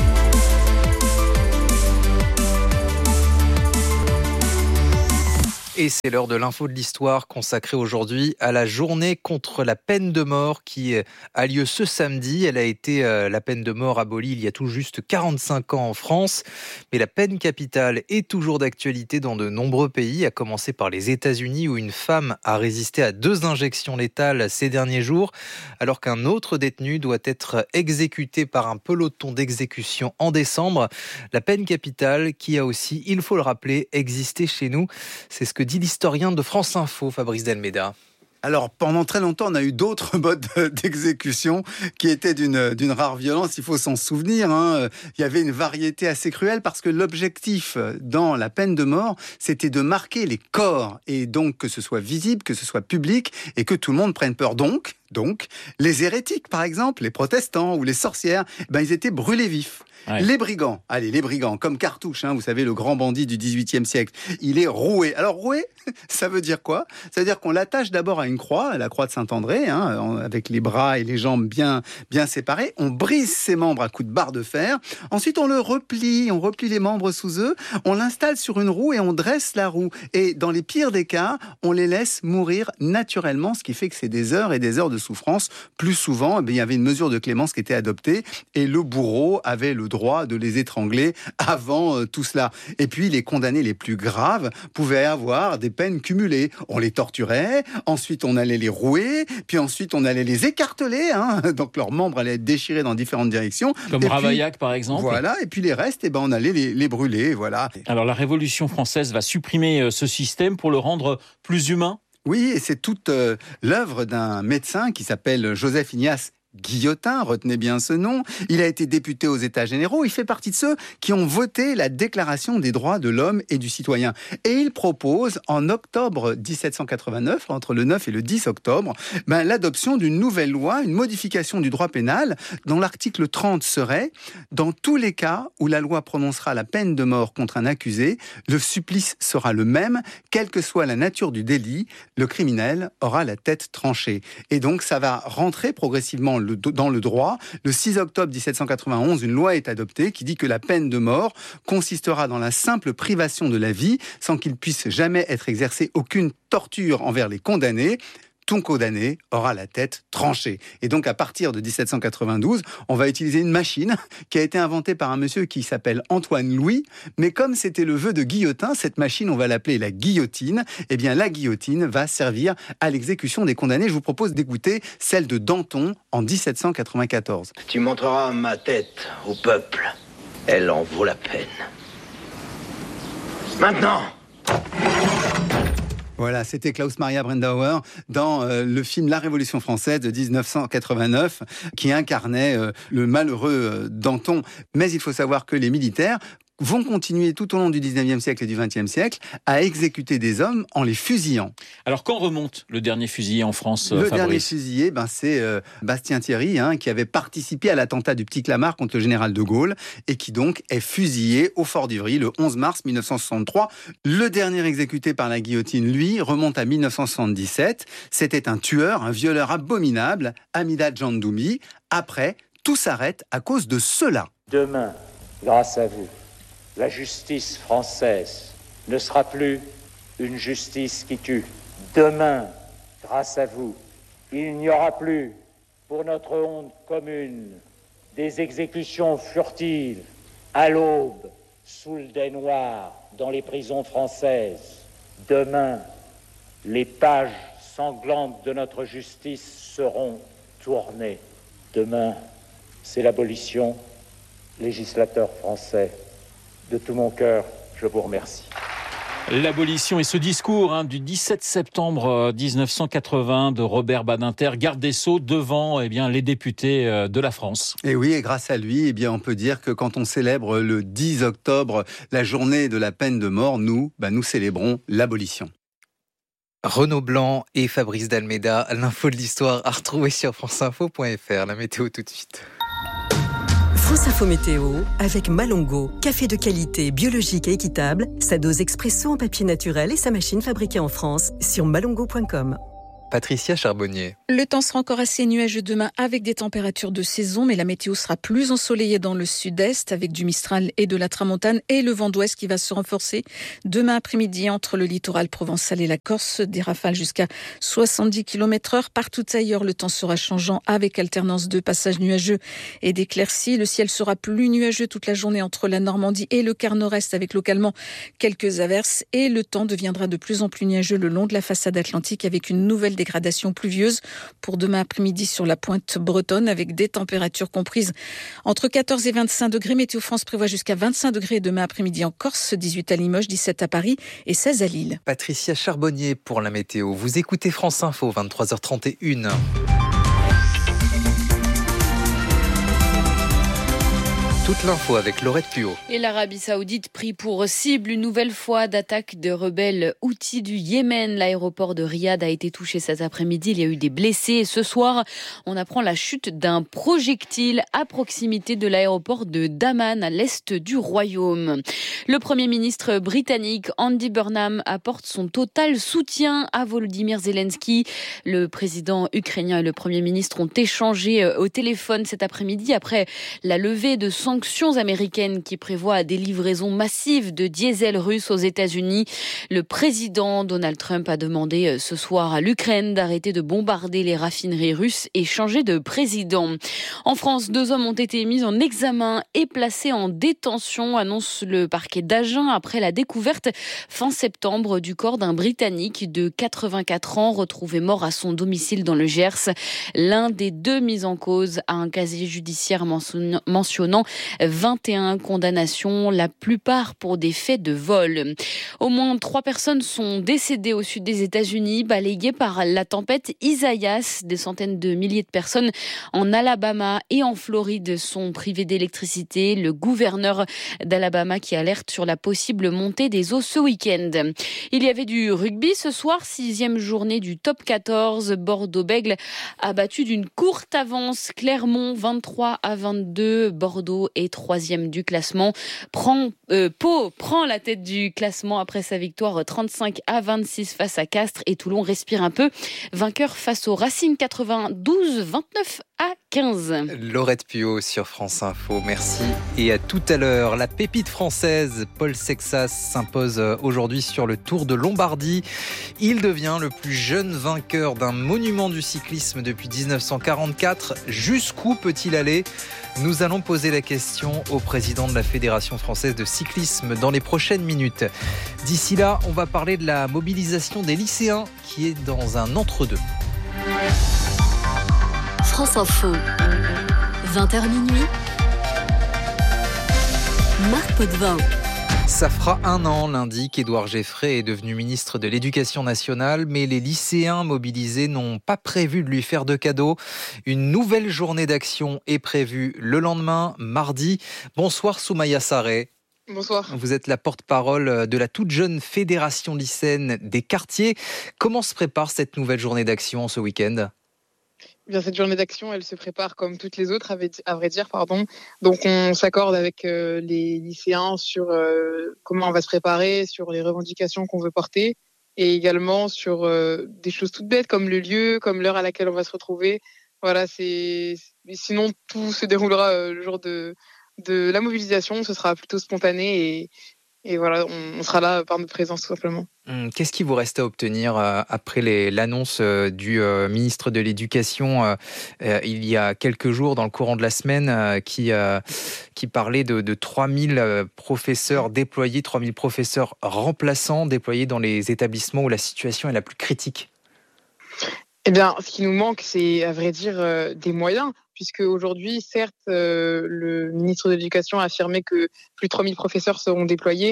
Et c'est l'heure de l'info de l'histoire consacrée aujourd'hui à la journée contre la peine de mort qui a lieu ce samedi. Elle a été, euh, la peine de mort abolie il y a tout juste quarante-cinq ans en France. Mais la peine capitale est toujours d'actualité dans de nombreux pays, à commencer par les États-Unis où une femme a résisté à deux injections létales ces derniers jours, alors qu'un autre détenu doit être exécuté par un peloton d'exécution en décembre. La peine capitale qui a aussi, il faut le rappeler, existé chez nous. C'est ce que dit l'historien de France Info, Fabrice Delmeda. Alors, pendant très longtemps, on a eu d'autres modes d'exécution qui étaient d'une, d'une rare violence, il faut s'en souvenir. Hein. Il y avait une variété assez cruelle parce que l'objectif dans la peine de mort, c'était de marquer les corps et donc que ce soit visible, que ce soit public et que tout le monde prenne peur. Donc, donc les hérétiques, par exemple, les protestants ou les sorcières, ben, ils étaient brûlés vifs. Ouais. Les brigands, allez, les brigands, comme Cartouche, hein, vous savez, le grand bandit du dix-huitième siècle, il est roué. Alors, roué, ça veut dire quoi ? Ça veut dire qu'on l'attache d'abord à une croix, à la croix de Saint-André, hein, avec les bras et les jambes bien, bien séparés. On brise ses membres à coups de barre de fer. Ensuite, on le replie, on replie les membres sous eux, on l'installe sur une roue et on dresse la roue. Et dans les pires des cas, on les laisse mourir naturellement, ce qui fait que c'est des heures et des heures de souffrance. Plus souvent, eh bien, il y avait une mesure de clémence qui était adoptée et le bourreau avait le droit de les étrangler avant euh, tout cela. Et puis, les condamnés les plus graves pouvaient avoir des peines cumulées. On les torturait, ensuite on allait les rouer, puis ensuite on allait les écarteler, hein, donc leurs membres allaient être déchirés dans différentes directions. Comme et Ravaillac, puis, par exemple. Voilà, et puis les restes, eh ben, on allait les, les brûler, voilà. Alors la Révolution française va supprimer ce système pour le rendre plus humain ? Oui, et c'est toute euh, l'œuvre d'un médecin qui s'appelle Joseph Ignace Guillotin, retenez bien ce nom. Il a été député aux États généraux. Il fait partie de ceux qui ont voté la Déclaration des droits de l'homme et du citoyen. Et il propose, en octobre dix-sept cent quatre-vingt-neuf, entre le neuf et le dix octobre, ben, l'adoption d'une nouvelle loi, une modification du droit pénal, dont l'article trente serait « Dans tous les cas où la loi prononcera la peine de mort contre un accusé, le supplice sera le même, quelle que soit la nature du délit, le criminel aura la tête tranchée. » Et donc, ça va rentrer progressivement Le, dans le droit. Le six octobre dix-sept cent quatre-vingt-onze, une loi est adoptée qui dit que la peine de mort consistera dans la simple privation de la vie sans qu'il puisse jamais être exercé aucune torture envers les condamnés. Tout condamné aura la tête tranchée. Et donc, à partir de dix-sept cent quatre-vingt-douze, on va utiliser une machine qui a été inventée par un monsieur qui s'appelle Antoine Louis. Mais comme c'était le vœu de Guillotin, cette machine, on va l'appeler la guillotine. Eh bien, la guillotine va servir à l'exécution des condamnés. Je vous propose d'écouter celle de Danton en dix-sept cent quatre-vingt-quatorze. Tu montreras ma tête au peuple. Elle en vaut la peine. Maintenant! Voilà, c'était Klaus Maria Brandauer dans euh, le film La Révolution française de dix-neuf cent quatre-vingt-neuf qui incarnait euh, le malheureux euh, Danton. Mais il faut savoir que les militaires vont continuer tout au long du dix-neuvième siècle et du vingtième siècle à exécuter des hommes en les fusillant. Alors quand remonte le dernier fusillé en France, Le Fabrice dernier fusillé, ben, c'est euh, Bastien Thierry, hein, qui avait participé à l'attentat du Petit Clamart contre le général de Gaulle et qui donc est fusillé au Fort d'Ivry le onze mars mille neuf cent soixante-trois. Le dernier exécuté par la guillotine, lui, remonte à mille neuf cent soixante-dix-sept. C'était un tueur, un violeur abominable, Amida Djandoumi. Après, tout s'arrête à cause de cela. Demain, grâce à vous, la justice française ne sera plus une justice qui tue. Demain, grâce à vous, il n'y aura plus, pour notre honte commune, des exécutions furtives, à l'aube, sous le dais noir, dans les prisons françaises. Demain, les pages sanglantes de notre justice seront tournées. Demain, c'est l'abolition, législateur français. De tout mon cœur, je vous remercie. L'abolition et ce discours hein, du dix-sept septembre dix-neuf cent quatre-vingts de Robert Badinter, garde des Sceaux, devant eh bien, les députés de la France. Et oui, et grâce à lui, eh bien, on peut dire que quand on célèbre le dix octobre, la journée de la peine de mort, nous, bah, nous célébrons l'abolition. Renaud Blanc et Fabrice Dalméda, l'info de l'histoire à retrouver sur franceinfo point f r. La météo tout de suite. France Info Météo avec Malongo, café de qualité, biologique et équitable, sa dose expresso en papier naturel et sa machine fabriquée en France sur malongo point com. Patricia Charbonnier. Le temps sera encore assez nuageux demain avec des températures de saison, mais la météo sera plus ensoleillée dans le sud-est avec du Mistral et de la Tramontane et le vent d'ouest qui va se renforcer. Demain après-midi, entre le littoral provençal et la Corse, des rafales jusqu'à soixante-dix kilomètres heure. Partout ailleurs, le temps sera changeant avec alternance de passages nuageux et d'éclaircies. Le ciel sera plus nuageux toute la journée entre la Normandie et le quart nord-est avec localement quelques averses. Et le temps deviendra de plus en plus nuageux le long de la façade atlantique avec une nouvelle dégradation pluvieuse pour demain après-midi sur la pointe bretonne avec des températures comprises entre quatorze et vingt-cinq degrés. Météo France prévoit jusqu'à vingt-cinq degrés demain après-midi en Corse, dix-huit à Limoges, dix-sept à Paris et seize à Lille. Patricia Charbonnier pour la météo. Vous écoutez France Info, vingt-trois heures trente et une. Toute l'info avec Laurette Puot. Et l'Arabie Saoudite pris pour cible une nouvelle fois d'attaque de rebelles Houthis du Yémen. L'aéroport de Riyad a été touché cet après-midi. Il y a eu des blessés. Et ce soir, on apprend la chute d'un projectile à proximité de l'aéroport de Daman, à l'est du royaume. Le Premier ministre britannique Andy Burnham apporte son total soutien à Volodymyr Zelensky. Le président ukrainien et le Premier ministre ont échangé au téléphone cet après-midi après la levée de sanctions américaines qui prévoient des livraisons massives de diesel russe aux États-Unis. Le président Donald Trump a demandé ce soir à l'Ukraine d'arrêter de bombarder les raffineries russes et changer de président. En France, deux hommes ont été mis en examen et placés en détention, annonce le parquet d'Agen après la découverte fin septembre du corps d'un Britannique de quatre-vingt-quatre ans retrouvé mort à son domicile dans le Gers. L'un des deux mis en cause a un casier judiciaire mentionnant vingt et un condamnations, la plupart pour des faits de vol. Au moins trois personnes sont décédées au sud des États-Unis, balayées par la tempête Isaias. Des centaines de milliers de personnes en Alabama et en Floride sont privées d'électricité. Le gouverneur d'Alabama qui alerte sur la possible montée des eaux ce week-end. Il y avait du rugby ce soir, sixième journée du top quatorze. Bordeaux-Bègles a battu d'une courte avance Clermont vingt-trois à vingt-deux. Bordeaux est troisième du classement. Prend, euh, Pau prend la tête du classement après sa victoire trente-cinq à vingt-six face à Castres et Toulon respire un peu. Vainqueur face au Racing quatre-vingt-douze vingt-neuf à quinze. Laurette Puot sur France Info, merci. Et à tout à l'heure, la pépite française Paul Sexas s'impose aujourd'hui sur le Tour de Lombardie. Il devient le plus jeune vainqueur d'un monument du cyclisme depuis dix-neuf cent quarante-quatre. Jusqu'où peut-il aller ? Nous allons poser la question au président de la Fédération française de cyclisme dans les prochaines minutes. D'ici là, on va parler de la mobilisation des lycéens qui est dans un entre-deux. France Info, vingt heures minuit, Marc Potvin. Ça fera un an lundi qu'Édouard Geffray est devenu ministre de l'Éducation nationale, mais les lycéens mobilisés n'ont pas prévu de lui faire de cadeaux. Une nouvelle journée d'action est prévue le lendemain, mardi. Bonsoir Soumaya Sarré. Bonsoir. Vous êtes la porte-parole de la toute jeune fédération lycéenne des quartiers. Comment se prépare cette nouvelle journée d'action ce week-end ? Bien, cette journée d'action, elle se prépare comme toutes les autres, à vrai dire. Pardon. Donc, on s'accorde avec euh, les lycéens sur euh, comment on va se préparer, sur les revendications qu'on veut porter, et également sur euh, des choses toutes bêtes comme le lieu, comme l'heure à laquelle on va se retrouver. Voilà, c'est. Sinon, tout se déroulera euh, le jour de de la mobilisation. Ce sera plutôt spontané et Et voilà, on, on sera là par notre présence, tout simplement. Qu'est-ce qui vous reste à obtenir euh, après les, l'annonce euh, du euh, ministre de l'Éducation euh, euh, il y a quelques jours, dans le courant de la semaine, euh, qui, euh, qui parlait de, de trois mille euh, professeurs déployés, trois mille professeurs remplaçants déployés dans les établissements où la situation est la plus critique? Eh bien, ce qui nous manque, c'est, à vrai dire, euh, des moyens. Puisque aujourd'hui, certes, euh, le ministre de l'Éducation a affirmé que plus de trois mille professeurs seront déployés.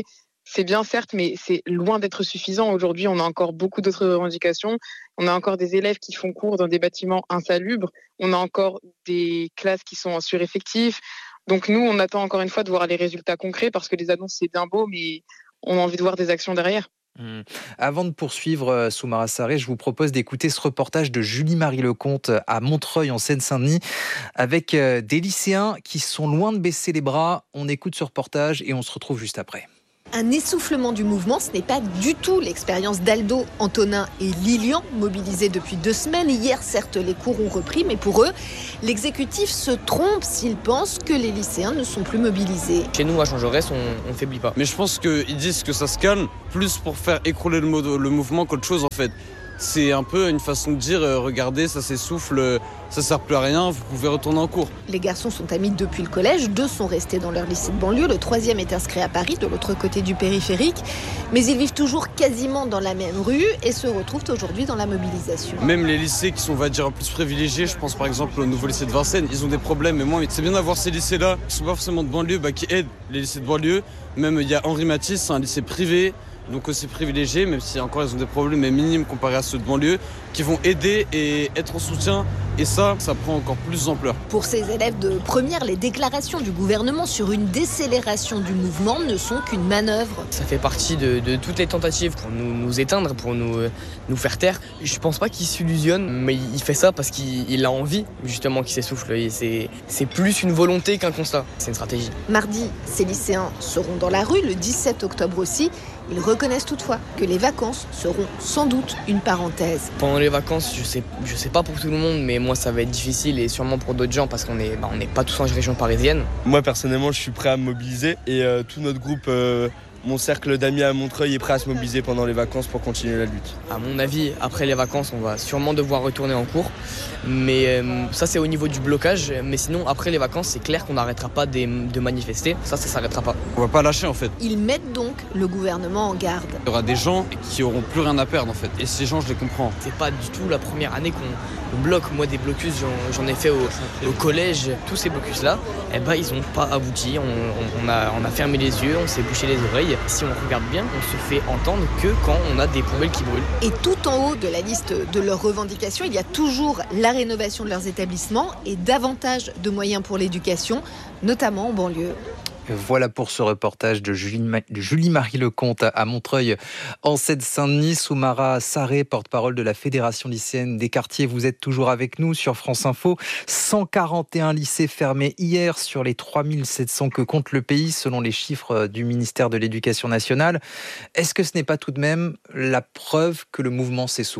c'est bien certes, mais c'est loin d'être suffisant. Aujourd'hui, on a encore beaucoup d'autres revendications. On a encore des élèves qui font cours dans des bâtiments insalubres. On a encore des classes qui sont en sureffectif. Donc nous, on attend encore une fois de voir les résultats concrets parce que les annonces, c'est bien beau, mais on a envie de voir des actions derrière. Mmh. Avant de poursuivre, Soumaira Sarré, je vous propose d'écouter ce reportage de Julie-Marie Lecomte à Montreuil en Seine-Saint-Denis avec des lycéens qui sont loin de baisser les bras. On écoute ce reportage et on se retrouve juste après. Un essoufflement du mouvement, ce n'est pas du tout l'expérience d'Aldo, Antonin et Lilian, mobilisés depuis deux semaines. Hier, certes, les cours ont repris, mais pour eux, l'exécutif se trompe s'il pense que les lycéens ne sont plus mobilisés. Chez nous, à Jean-Jaurès, on ne faiblit pas. Mais je pense qu'ils disent que ça se calme, plus pour faire écrouler le, mo- le mouvement qu'autre chose en fait. C'est un peu une façon de dire, euh, regardez, ça s'essouffle, ça sert plus à rien, vous pouvez retourner en cours. Les garçons sont amis depuis le collège, deux sont restés dans leur lycée de banlieue, le troisième est inscrit à Paris, de l'autre côté du périphérique. Mais ils vivent toujours quasiment dans la même rue et se retrouvent aujourd'hui dans la mobilisation. Même les lycées qui sont, on va dire, plus privilégiés, je pense par exemple au nouveau lycée de Vincennes, ils ont des problèmes. Mais moi, c'est bien d'avoir ces lycées-là, qui sont pas forcément de banlieue, bah, qui aident les lycées de banlieue. Même il y a Henri Matisse, c'est un lycée privé. Donc aussi privilégiés, même si encore ils ont des problèmes mais minimes comparés à ceux de banlieue, qui vont aider et être en soutien. Et ça, ça prend encore plus d'ampleur. Pour ces élèves de première, les déclarations du gouvernement sur une décélération du mouvement ne sont qu'une manœuvre. Ça fait partie de, de toutes les tentatives pour nous, nous éteindre, pour nous, nous faire taire. Je pense pas qu'il s'illusionne, mais il fait ça parce qu'il il a envie justement qu'il s'essouffle. Et c'est, c'est plus une volonté qu'un constat, c'est une stratégie. Mardi, ces lycéens seront dans la rue, le dix-sept octobre aussi. Ils reconnaissent toutefois que les vacances seront sans doute une parenthèse. Pendant les vacances, je sais, je sais pas pour tout le monde, mais moi ça va être difficile et sûrement pour d'autres gens parce qu'on est, bah, on n'est pas tous en région parisienne. Moi personnellement, je suis prêt à me mobiliser et euh, tout notre groupe, euh, mon cercle d'amis à Montreuil est prêt à se mobiliser pendant les vacances pour continuer la lutte. À mon avis, après les vacances, on va sûrement devoir retourner en cours. Mais euh, ça, c'est au niveau du blocage. Mais sinon, après les vacances, c'est clair qu'on n'arrêtera pas de, de manifester. Ça, ça s'arrêtera pas. On va pas lâcher en fait. Ils mettent donc le gouvernement en garde. Il y aura des gens qui auront plus rien à perdre en fait. Et ces gens, je les comprends. C'est pas du tout la première année qu'on, qu'on bloque. Moi, des blocus, j'en, j'en ai fait au, au collège. Tous ces blocus-là, eh ben, ils n'ont pas abouti. On, on, on, a, on a fermé les yeux, on s'est bouché les oreilles. Si on regarde bien, on se fait entendre que quand on a des poubelles qui brûlent. Et tout en haut de la liste de leurs revendications, il y a toujours la rénovation de leurs établissements et davantage de moyens pour l'éducation, notamment en banlieue. Voilà pour ce reportage de Julie-Marie Lecomte à Montreuil en Seine-Saint-Denis. Soumaira Sarré, porte-parole de la Fédération lycéenne des quartiers. Vous êtes toujours avec nous sur France Info. cent quarante et un lycées fermés hier sur les trois mille sept cents que compte le pays selon les chiffres du ministère de l'Éducation nationale. Est-ce que ce n'est pas tout de même la preuve que le mouvement s'essouffle ?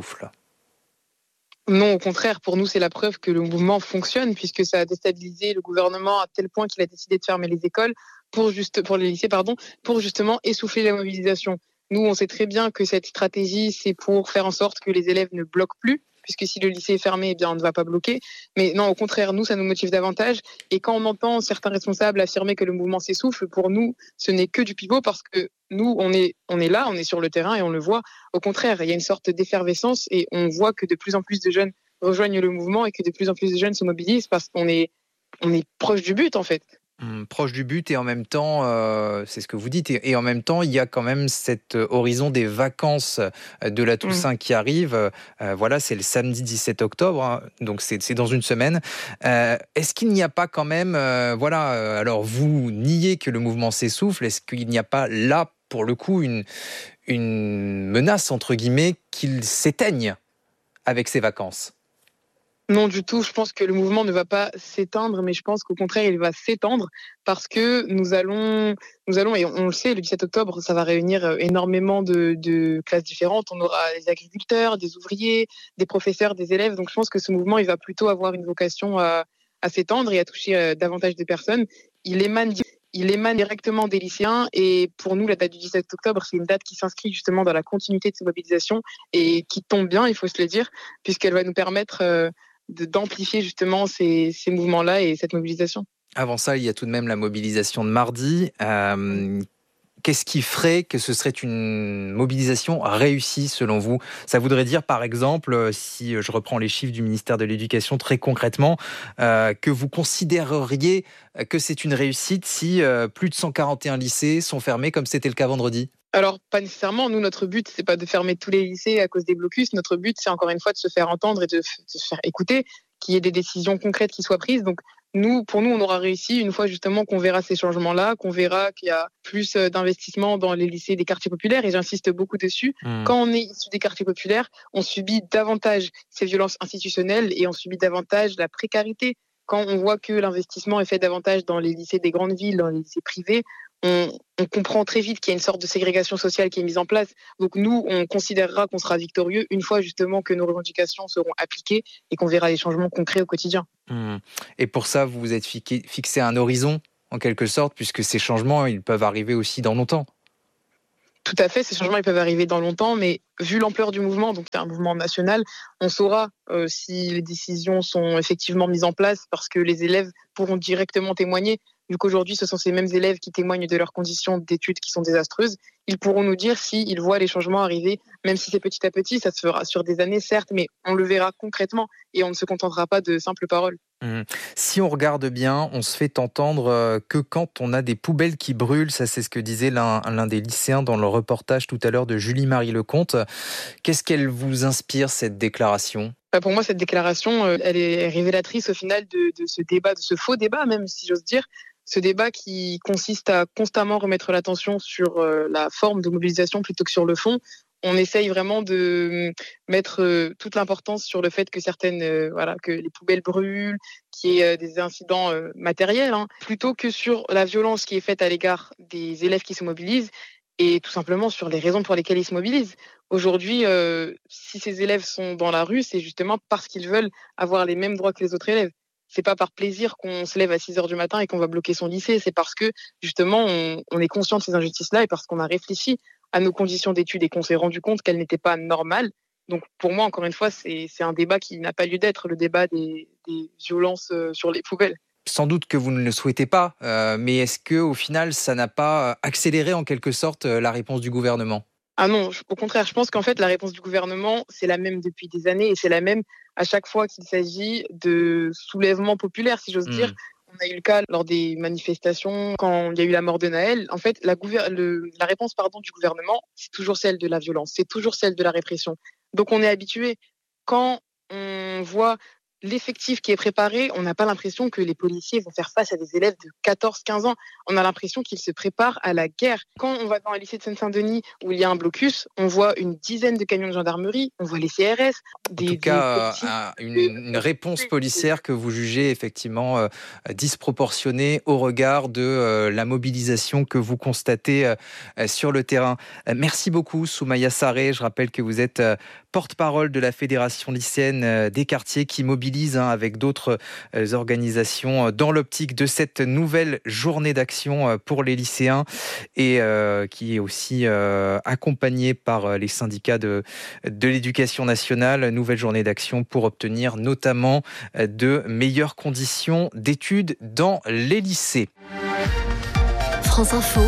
Non, au contraire, pour nous, c'est la preuve que le mouvement fonctionne puisque ça a déstabilisé le gouvernement à tel point qu'il a décidé de fermer les écoles pour, juste, pour les lycées, pardon, pour justement essouffler la mobilisation. Nous, on sait très bien que cette stratégie, c'est pour faire en sorte que les élèves ne bloquent plus, puisque si le lycée est fermé, eh bien, on ne va pas bloquer. Mais non, au contraire, nous, ça nous motive davantage. Et quand on entend certains responsables affirmer que le mouvement s'essouffle, pour nous, ce n'est que du pivot parce que nous, on est, on est là, on est sur le terrain et on le voit. Au contraire, il y a une sorte d'effervescence et on voit que de plus en plus de jeunes rejoignent le mouvement et que de plus en plus de jeunes se mobilisent parce qu'on est, on est proche du but, en fait. Hum, proche du but et en même temps, euh, c'est ce que vous dites, et, et en même temps, il y a quand même cet horizon des vacances de la Toussaint mmh. qui arrive. Euh, voilà, c'est le samedi dix-sept octobre, hein, donc c'est, c'est dans une semaine. Euh, est-ce qu'il n'y a pas quand même, euh, voilà, euh, alors vous niez que le mouvement s'essouffle, est-ce qu'il n'y a pas là, pour le coup, une, une menace, entre guillemets, qu'il s'éteigne avec ces vacances ? Non, du tout. Je pense que le mouvement ne va pas s'éteindre, mais je pense qu'au contraire, il va s'étendre parce que nous allons, nous allons, et on le sait, le dix-sept octobre, ça va réunir énormément de, de classes différentes. On aura des agriculteurs, des ouvriers, des professeurs, des élèves. Donc, je pense que ce mouvement, il va plutôt avoir une vocation à, à s'étendre et à toucher davantage de personnes. Il émane Il émane directement des lycéens et pour nous, la date du dix-sept octobre, c'est une date qui s'inscrit justement dans la continuité de ces mobilisations et qui tombe bien, il faut se le dire, puisqu'elle va nous permettre euh, de, d'amplifier justement ces, ces mouvements-là et cette mobilisation. Avant ça, il y a tout de même la mobilisation de mardi. Euh, qu'est-ce qui ferait que ce serait une mobilisation réussie selon vous ? Ça voudrait dire, par exemple, si je reprends les chiffres du ministère de l'Éducation très concrètement, euh, que vous considéreriez que c'est une réussite si euh, plus de cent quarante et un lycées sont fermés comme c'était le cas vendredi ? Alors, pas nécessairement. Nous, notre but, c'est pas de fermer tous les lycées à cause des blocus. Notre but, c'est encore une fois de se faire entendre et de, de se faire écouter, qu'il y ait des décisions concrètes qui soient prises. Donc, nous, pour nous, on aura réussi une fois justement qu'on verra ces changements-là, qu'on verra qu'il y a plus d'investissement dans les lycées des quartiers populaires. Et j'insiste beaucoup dessus. Mmh. Quand on est issu des quartiers populaires, on subit davantage ces violences institutionnelles et on subit davantage la précarité. Quand on voit que l'investissement est fait davantage dans les lycées des grandes villes, dans les lycées privés, On, on comprend très vite qu'il y a une sorte de ségrégation sociale qui est mise en place. Donc nous, on considérera qu'on sera victorieux une fois justement que nos revendications seront appliquées et qu'on verra les changements concrets au quotidien. Mmh. Et pour ça, vous vous êtes fixé un horizon, en quelque sorte, puisque ces changements, ils peuvent arriver aussi dans longtemps. Tout à fait, ces changements ils peuvent arriver dans longtemps, mais vu l'ampleur du mouvement, donc c'est un mouvement national, on saura euh, si les décisions sont effectivement mises en place parce que les élèves pourront directement témoigner. Vu qu'aujourd'hui, ce sont ces mêmes élèves qui témoignent de leurs conditions d'études qui sont désastreuses, ils pourront nous dire s'ils voient les changements arriver, même si c'est petit à petit, ça se fera sur des années, certes, mais on le verra concrètement et on ne se contentera pas de simples paroles. Mmh. Si on regarde bien, on se fait entendre que quand on a des poubelles qui brûlent, ça c'est ce que disait l'un, l'un des lycéens dans le reportage tout à l'heure de Julie-Marie Lecomte. Qu'est-ce qu'elle vous inspire, cette déclaration ? Pour moi, cette déclaration, elle est révélatrice au final de, de ce débat, de ce faux débat même, si j'ose dire. Ce débat qui consiste à constamment remettre l'attention sur la forme de mobilisation plutôt que sur le fond. On essaye vraiment de mettre toute l'importance sur le fait que certaines, voilà, que les poubelles brûlent, qu'il y ait des incidents matériels, hein, plutôt que sur la violence qui est faite à l'égard des élèves qui se mobilisent et tout simplement sur les raisons pour lesquelles ils se mobilisent. Aujourd'hui, euh, si ces élèves sont dans la rue, c'est justement parce qu'ils veulent avoir les mêmes droits que les autres élèves. C'est pas par plaisir qu'on se lève à six heures du matin et qu'on va bloquer son lycée. C'est parce que, justement, on, on est conscient de ces injustices-là et parce qu'on a réfléchi à nos conditions d'études et qu'on s'est rendu compte qu'elles n'étaient pas normales. Donc, pour moi, encore une fois, c'est, c'est un débat qui n'a pas lieu d'être, le débat des, des violences sur les poubelles. Sans doute que vous ne le souhaitez pas, euh, mais est-ce qu'au final, ça n'a pas accéléré en quelque sorte la réponse du gouvernement ? Ah non, au contraire, je pense qu'en fait, la réponse du gouvernement, c'est la même depuis des années et c'est la même à chaque fois qu'il s'agit de soulèvements populaires, si j'ose mmh. dire. On a eu le cas lors des manifestations, quand il y a eu la mort de Naël. En fait, la, gouver- le, la réponse pardon, du gouvernement, c'est toujours celle de la violence, c'est toujours celle de la répression. Donc on est habitué. Quand on voit l'effectif qui est préparé, on n'a pas l'impression que les policiers vont faire face à des élèves de quatorze quinze ans. On a l'impression qu'ils se préparent à la guerre. Quand on va dans un lycée de Seine-Saint-Denis où il y a un blocus, on voit une dizaine de camions de gendarmerie, on voit les C R S. Des, en tout cas, des euh, une, une réponse policière que vous jugez effectivement euh, disproportionnée au regard de euh, la mobilisation que vous constatez euh, sur le terrain. Euh, merci beaucoup, Soumaïa Sarré. Je rappelle que vous êtes euh, porte-parole de la Fédération lycéenne euh, des quartiers qui mobilise avec d'autres organisations dans l'optique de cette nouvelle journée d'action pour les lycéens et euh, qui est aussi euh, accompagnée par les syndicats de, de l'éducation nationale. Nouvelle journée d'action pour obtenir notamment de meilleures conditions d'études dans les lycées. France Info.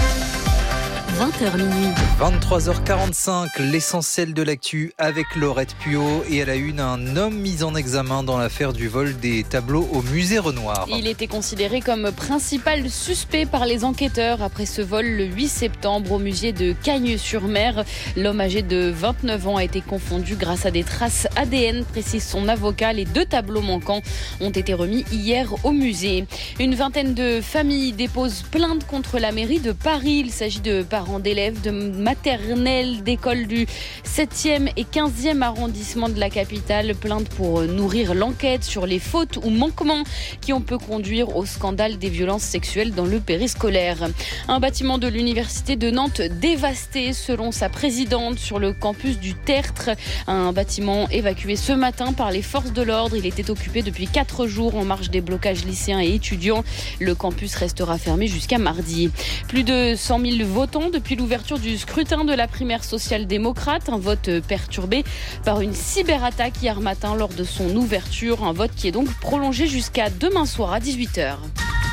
vingt heures minuit. vingt-trois heures quarante-cinq, l'essentiel de l'actu avec Laurette Puot et à la une, un homme mis en examen dans l'affaire du vol des tableaux au musée Renoir. Il était considéré comme principal suspect par les enquêteurs après ce vol le huit septembre au musée de Cagnes-sur-Mer. L'homme âgé de vingt-neuf ans a été confondu grâce à des traces A D N, précise son avocat. Les deux tableaux manquants ont été remis hier au musée. Une vingtaine de familles déposent plainte contre la mairie de Paris. Il s'agit de parents d'élèves de maternelle, d'écoles du septième et quinzième arrondissement de la capitale. Plainte pour nourrir l'enquête sur les fautes ou manquements qui ont pu conduire au scandale des violences sexuelles dans le périscolaire. Un bâtiment de l'université de Nantes dévasté selon sa présidente sur le campus du Tertre. Un bâtiment évacué ce matin par les forces de l'ordre. Il était occupé depuis quatre jours en marge des blocages lycéens et étudiants. Le campus restera fermé jusqu'à mardi. Plus de cent mille votants depuis l'ouverture du scrutin de la primaire social-démocrate. Un vote perturbé par une cyberattaque hier matin lors de son ouverture. Un vote qui est donc prolongé jusqu'à demain soir à dix-huit heures.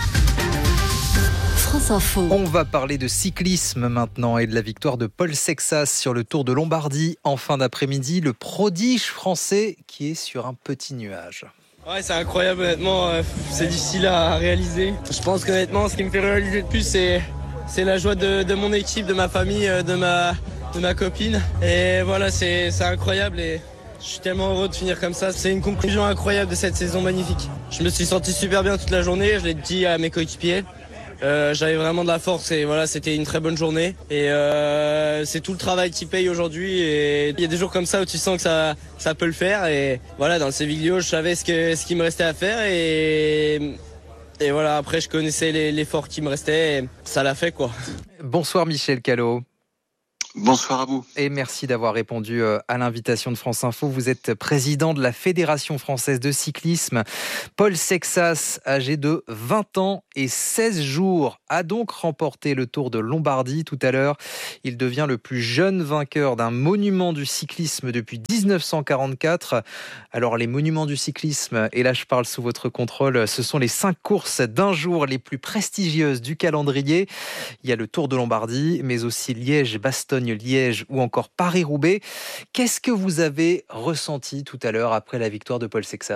France Info. On va parler de cyclisme maintenant et de la victoire de Paul Sexas sur le Tour de Lombardie en fin d'après-midi. Le prodige français qui est sur un petit nuage. Ouais, c'est incroyable honnêtement, c'est difficile à réaliser. Je pense qu'honnêtement, ce qui me fait réaliser le plus, c'est c'est la joie de, de mon équipe, de ma famille, de ma, de ma copine. Et voilà, c'est, c'est incroyable et je suis tellement heureux de finir comme ça. C'est une conclusion incroyable de cette saison magnifique. Je me suis senti super bien toute la journée, je l'ai dit à mes coéquipiers. Euh, j'avais vraiment de la force et voilà, c'était une très bonne journée. Et euh, c'est tout le travail qui paye aujourd'hui. Et il y a des jours comme ça où tu sens que ça, ça peut le faire. Et voilà, dans le Séviglio, je savais ce, que, ce qu'il me restait à faire. Et, et voilà, après, je connaissais les, l'effort qui me restait. Et ça l'a fait, quoi. Bonsoir Michel Callot. Bonsoir à vous. Et merci d'avoir répondu à l'invitation de France Info. Vous êtes président de la Fédération française de cyclisme. Paul Sexas, âgé de vingt ans et seize jours, a donc remporté le Tour de Lombardie tout à l'heure. Il devient le plus jeune vainqueur d'un monument du cyclisme depuis dix-neuf cent quarante-quatre. Alors les monuments du cyclisme, et là je parle sous votre contrôle, ce sont les cinq courses d'un jour les plus prestigieuses du calendrier. Il y a le Tour de Lombardie, mais aussi Liège, Bastogne, Liège ou encore Paris-Roubaix. Qu'est-ce que vous avez ressenti tout à l'heure après la victoire de Paul Sexas ?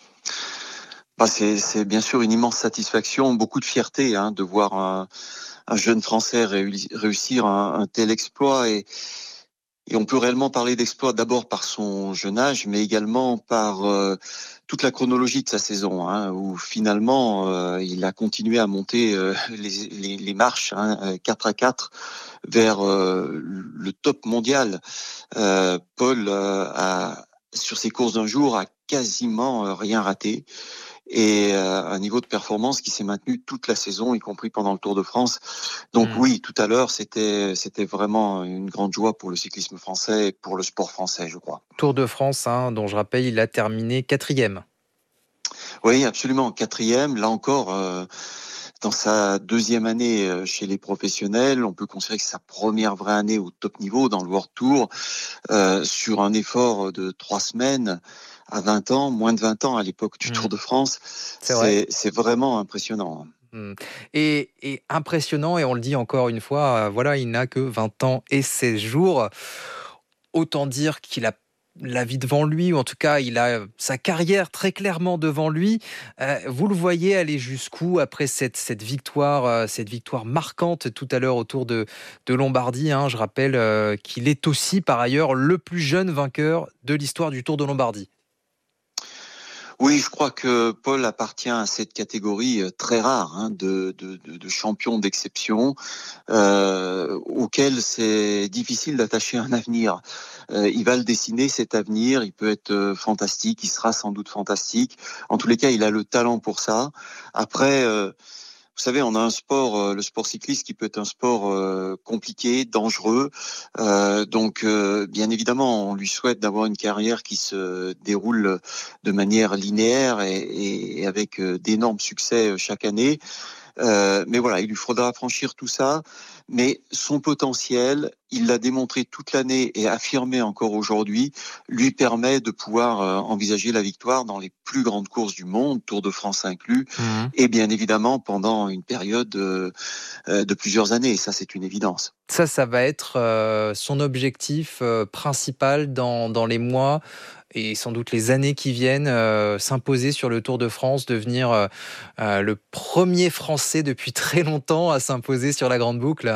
Bah c'est, c'est bien sûr une immense satisfaction, beaucoup de fierté hein, de voir un, un jeune Français réussir un, un tel exploit. Et, et on peut réellement parler d'exploit d'abord par son jeune âge, mais également par euh, toute la chronologie de sa saison, hein, où finalement euh, il a continué à monter euh, les, les, les marches hein, quatre à quatre vers euh, le top mondial. Euh, Paul euh, a, sur ses courses d'un jour, a quasiment euh, rien raté. Et euh, un niveau de performance qui s'est maintenu toute la saison, y compris pendant le Tour de France. Donc mmh. oui, tout à l'heure, c'était c'était vraiment une grande joie pour le cyclisme français et pour le sport français, je crois. Tour de France, hein, dont je rappelle, il a terminé quatrième. Oui, absolument, quatrième. Là encore, euh, dans sa deuxième année chez les professionnels, on peut considérer que c'est sa première vraie année au top niveau dans le World Tour, euh, sur un effort de trois semaines. À vingt ans, moins de vingt ans à l'époque du mmh. Tour de France, c'est, c'est, c'est vraiment impressionnant. Mmh. Et, et impressionnant, et on le dit encore une fois, euh, voilà, il n'a que vingt ans et seize jours. Autant dire qu'il a la vie devant lui, ou en tout cas, il a sa carrière très clairement devant lui. Euh, vous le voyez aller jusqu'où après cette, cette victoire, euh, cette victoire marquante tout à l'heure au Tour de, de Lombardie. Hein, je rappelle euh, qu'il est aussi, par ailleurs, le plus jeune vainqueur de l'histoire du Tour de Lombardie. Oui, je crois que Paul appartient à cette catégorie très rare hein, de, de, de champions d'exception euh, auquel c'est difficile d'attacher un avenir. Euh, il va le dessiner, cet avenir, il peut être fantastique, il sera sans doute fantastique. En tous les cas, il a le talent pour ça. Après... Euh, Vous savez, on a un sport, euh, le sport cycliste, qui peut être un sport euh, compliqué, dangereux. Euh, donc, euh, bien évidemment, on lui souhaite d'avoir une carrière qui se déroule de manière linéaire et, et avec euh, d'énormes succès chaque année. Euh, mais voilà, il lui faudra franchir tout ça. Mais son potentiel, il l'a démontré toute l'année et affirmé encore aujourd'hui, lui permet de pouvoir euh, envisager la victoire dans les plus grandes courses du monde, Tour de France inclus, mmh. et bien évidemment pendant une période euh, de plusieurs années. Ça, c'est une évidence. Ça, ça va être euh, son objectif euh, principal dans, dans les mois et sans doute les années qui viennent, euh, s'imposer sur le Tour de France, devenir euh, euh, le premier Français depuis très longtemps à s'imposer sur la Grande Boucle.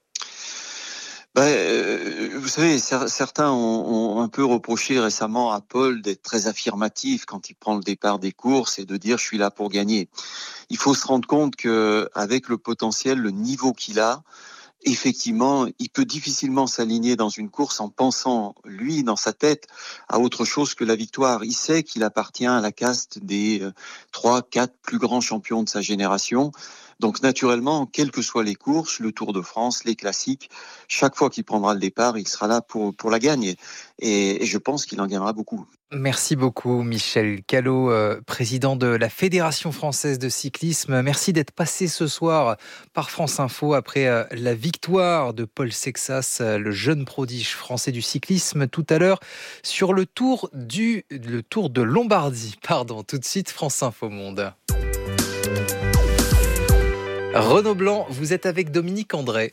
Ben, euh, vous savez, certains ont, ont un peu reproché récemment à Paul d'être très affirmatif quand il prend le départ des courses et de dire « je suis là pour gagner ». Il faut se rendre compte qu'avec le potentiel, le niveau qu'il a, effectivement, il peut difficilement s'aligner dans une course en pensant, lui, dans sa tête, à autre chose que la victoire. Il sait qu'il appartient à la caste des trois, quatre plus grands champions de sa génération. Donc, naturellement, quelles que soient les courses, le Tour de France, les classiques, chaque fois qu'il prendra le départ, il sera là pour, pour la gagner. Et, et je pense qu'il en gagnera beaucoup. Merci beaucoup, Michel Callot, euh, président de la Fédération française de cyclisme. Merci d'être passé ce soir par France Info après euh, la victoire de Paul Sexas, euh, le jeune prodige français du cyclisme, tout à l'heure sur le Tour, du, le tour de Lombardie. Pardon, tout de suite, France Info Monde. Renaud Blanc, vous êtes avec Dominique André.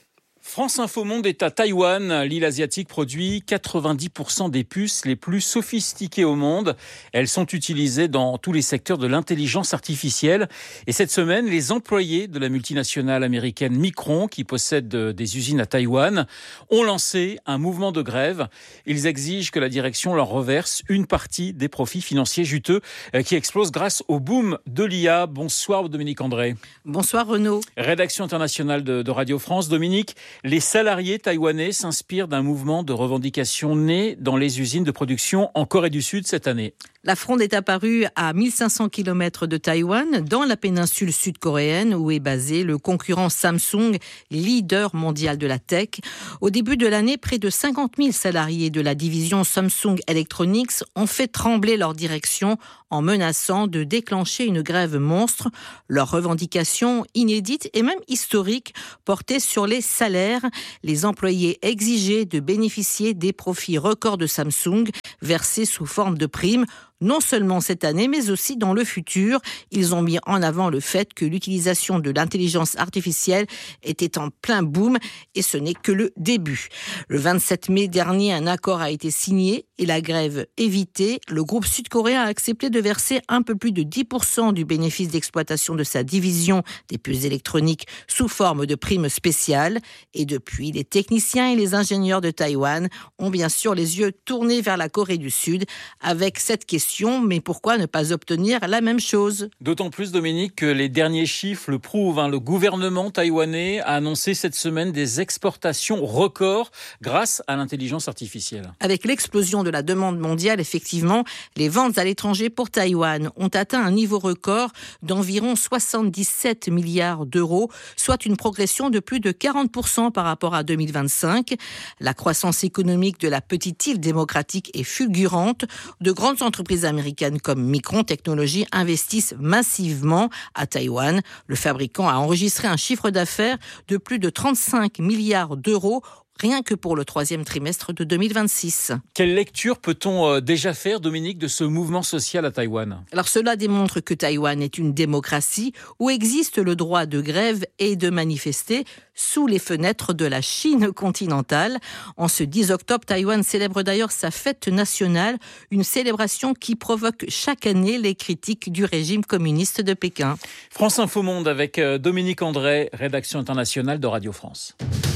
France Info Monde est à Taïwan. L'île asiatique produit quatre-vingt-dix pour cent des puces les plus sophistiquées au monde. Elles sont utilisées dans tous les secteurs de l'intelligence artificielle. Et cette semaine, les employés de la multinationale américaine Micron, qui possède des usines à Taïwan, ont lancé un mouvement de grève. Ils exigent que la direction leur reverse une partie des profits financiers juteux qui explosent grâce au boom de l'I A. Bonsoir Dominique André. Bonsoir Renaud. Rédaction internationale de, de Radio France. Dominique, les salariés taïwanais s'inspirent d'un mouvement de revendication né dans les usines de production en Corée du Sud cette année. La fronde est apparue à mille cinq cents kilomètres de Taïwan, dans la péninsule sud-coréenne où est basé le concurrent Samsung, leader mondial de la tech. Au début de l'année, près de cinquante mille salariés de la division Samsung Electronics ont fait trembler leur direction en menaçant de déclencher une grève monstre. Leurs revendications inédites et même historiques portaient sur les salaires. Les employés exigeaient de bénéficier des profits records de Samsung versés sous forme de primes. Non seulement cette année, mais aussi dans le futur. Ils ont mis en avant le fait que l'utilisation de l'intelligence artificielle était en plein boom et ce n'est que le début. Le vingt-sept mai dernier, un accord a été signé et la grève évitée. Le groupe sud-coréen a accepté de verser un peu plus de dix pour cent du bénéfice d'exploitation de sa division des puces électroniques sous forme de primes spéciales. Et depuis, les techniciens et les ingénieurs de Taïwan ont bien sûr les yeux tournés vers la Corée du Sud avec cette question. Mais pourquoi ne pas obtenir la même chose ? D'autant plus, Dominique, que les derniers chiffres le prouvent. Hein. Le gouvernement taïwanais a annoncé cette semaine des exportations records grâce à l'intelligence artificielle. Avec l'explosion de la demande mondiale, effectivement, les ventes à l'étranger pour Taïwan ont atteint un niveau record d'environ soixante-dix-sept milliards d'euros, soit une progression de plus de quarante pour cent par rapport à deux mille vingt-cinq. La croissance économique de la petite île démocratique est fulgurante. De grandes entreprises américaines comme Micron Technology investissent massivement à Taïwan. Le fabricant a enregistré un chiffre d'affaires de plus de trente-cinq milliards d'euros rien que pour le troisième trimestre de deux mille vingt-six. Quelle lecture peut-on déjà faire, Dominique, de ce mouvement social à Taïwan ? Alors cela démontre que Taïwan est une démocratie où existe le droit de grève et de manifester sous les fenêtres de la Chine continentale. En ce dix octobre, Taïwan célèbre d'ailleurs sa fête nationale, une célébration qui provoque chaque année les critiques du régime communiste de Pékin. France Info Monde avec Dominique André, rédaction internationale de Radio France.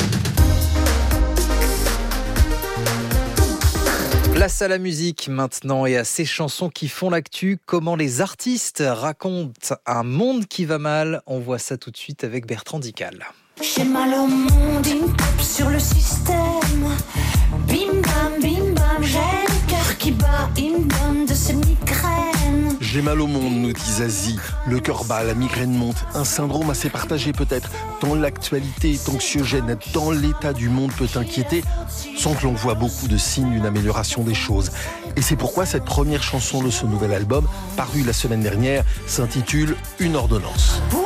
Place à la musique maintenant et à ces chansons qui font l'actu. Comment les artistes racontent un monde qui va mal. On voit ça tout de suite avec Bertrand Dical. J'ai mal au monde, une tape sur le système. Bim bam, bim bam, j'ai le cœur qui bat, il me donne de ces migraines. J'ai mal au monde, nous dit Zazie. Le cœur bat, la migraine monte. Un syndrome assez partagé peut-être. Tant l'actualité est anxiogène, tant l'état du monde peut inquiéter, sans que l'on voit beaucoup de signes d'une amélioration des choses. Et c'est pourquoi cette première chanson de ce nouvel album, paru la semaine dernière, s'intitule « Une ordonnance ».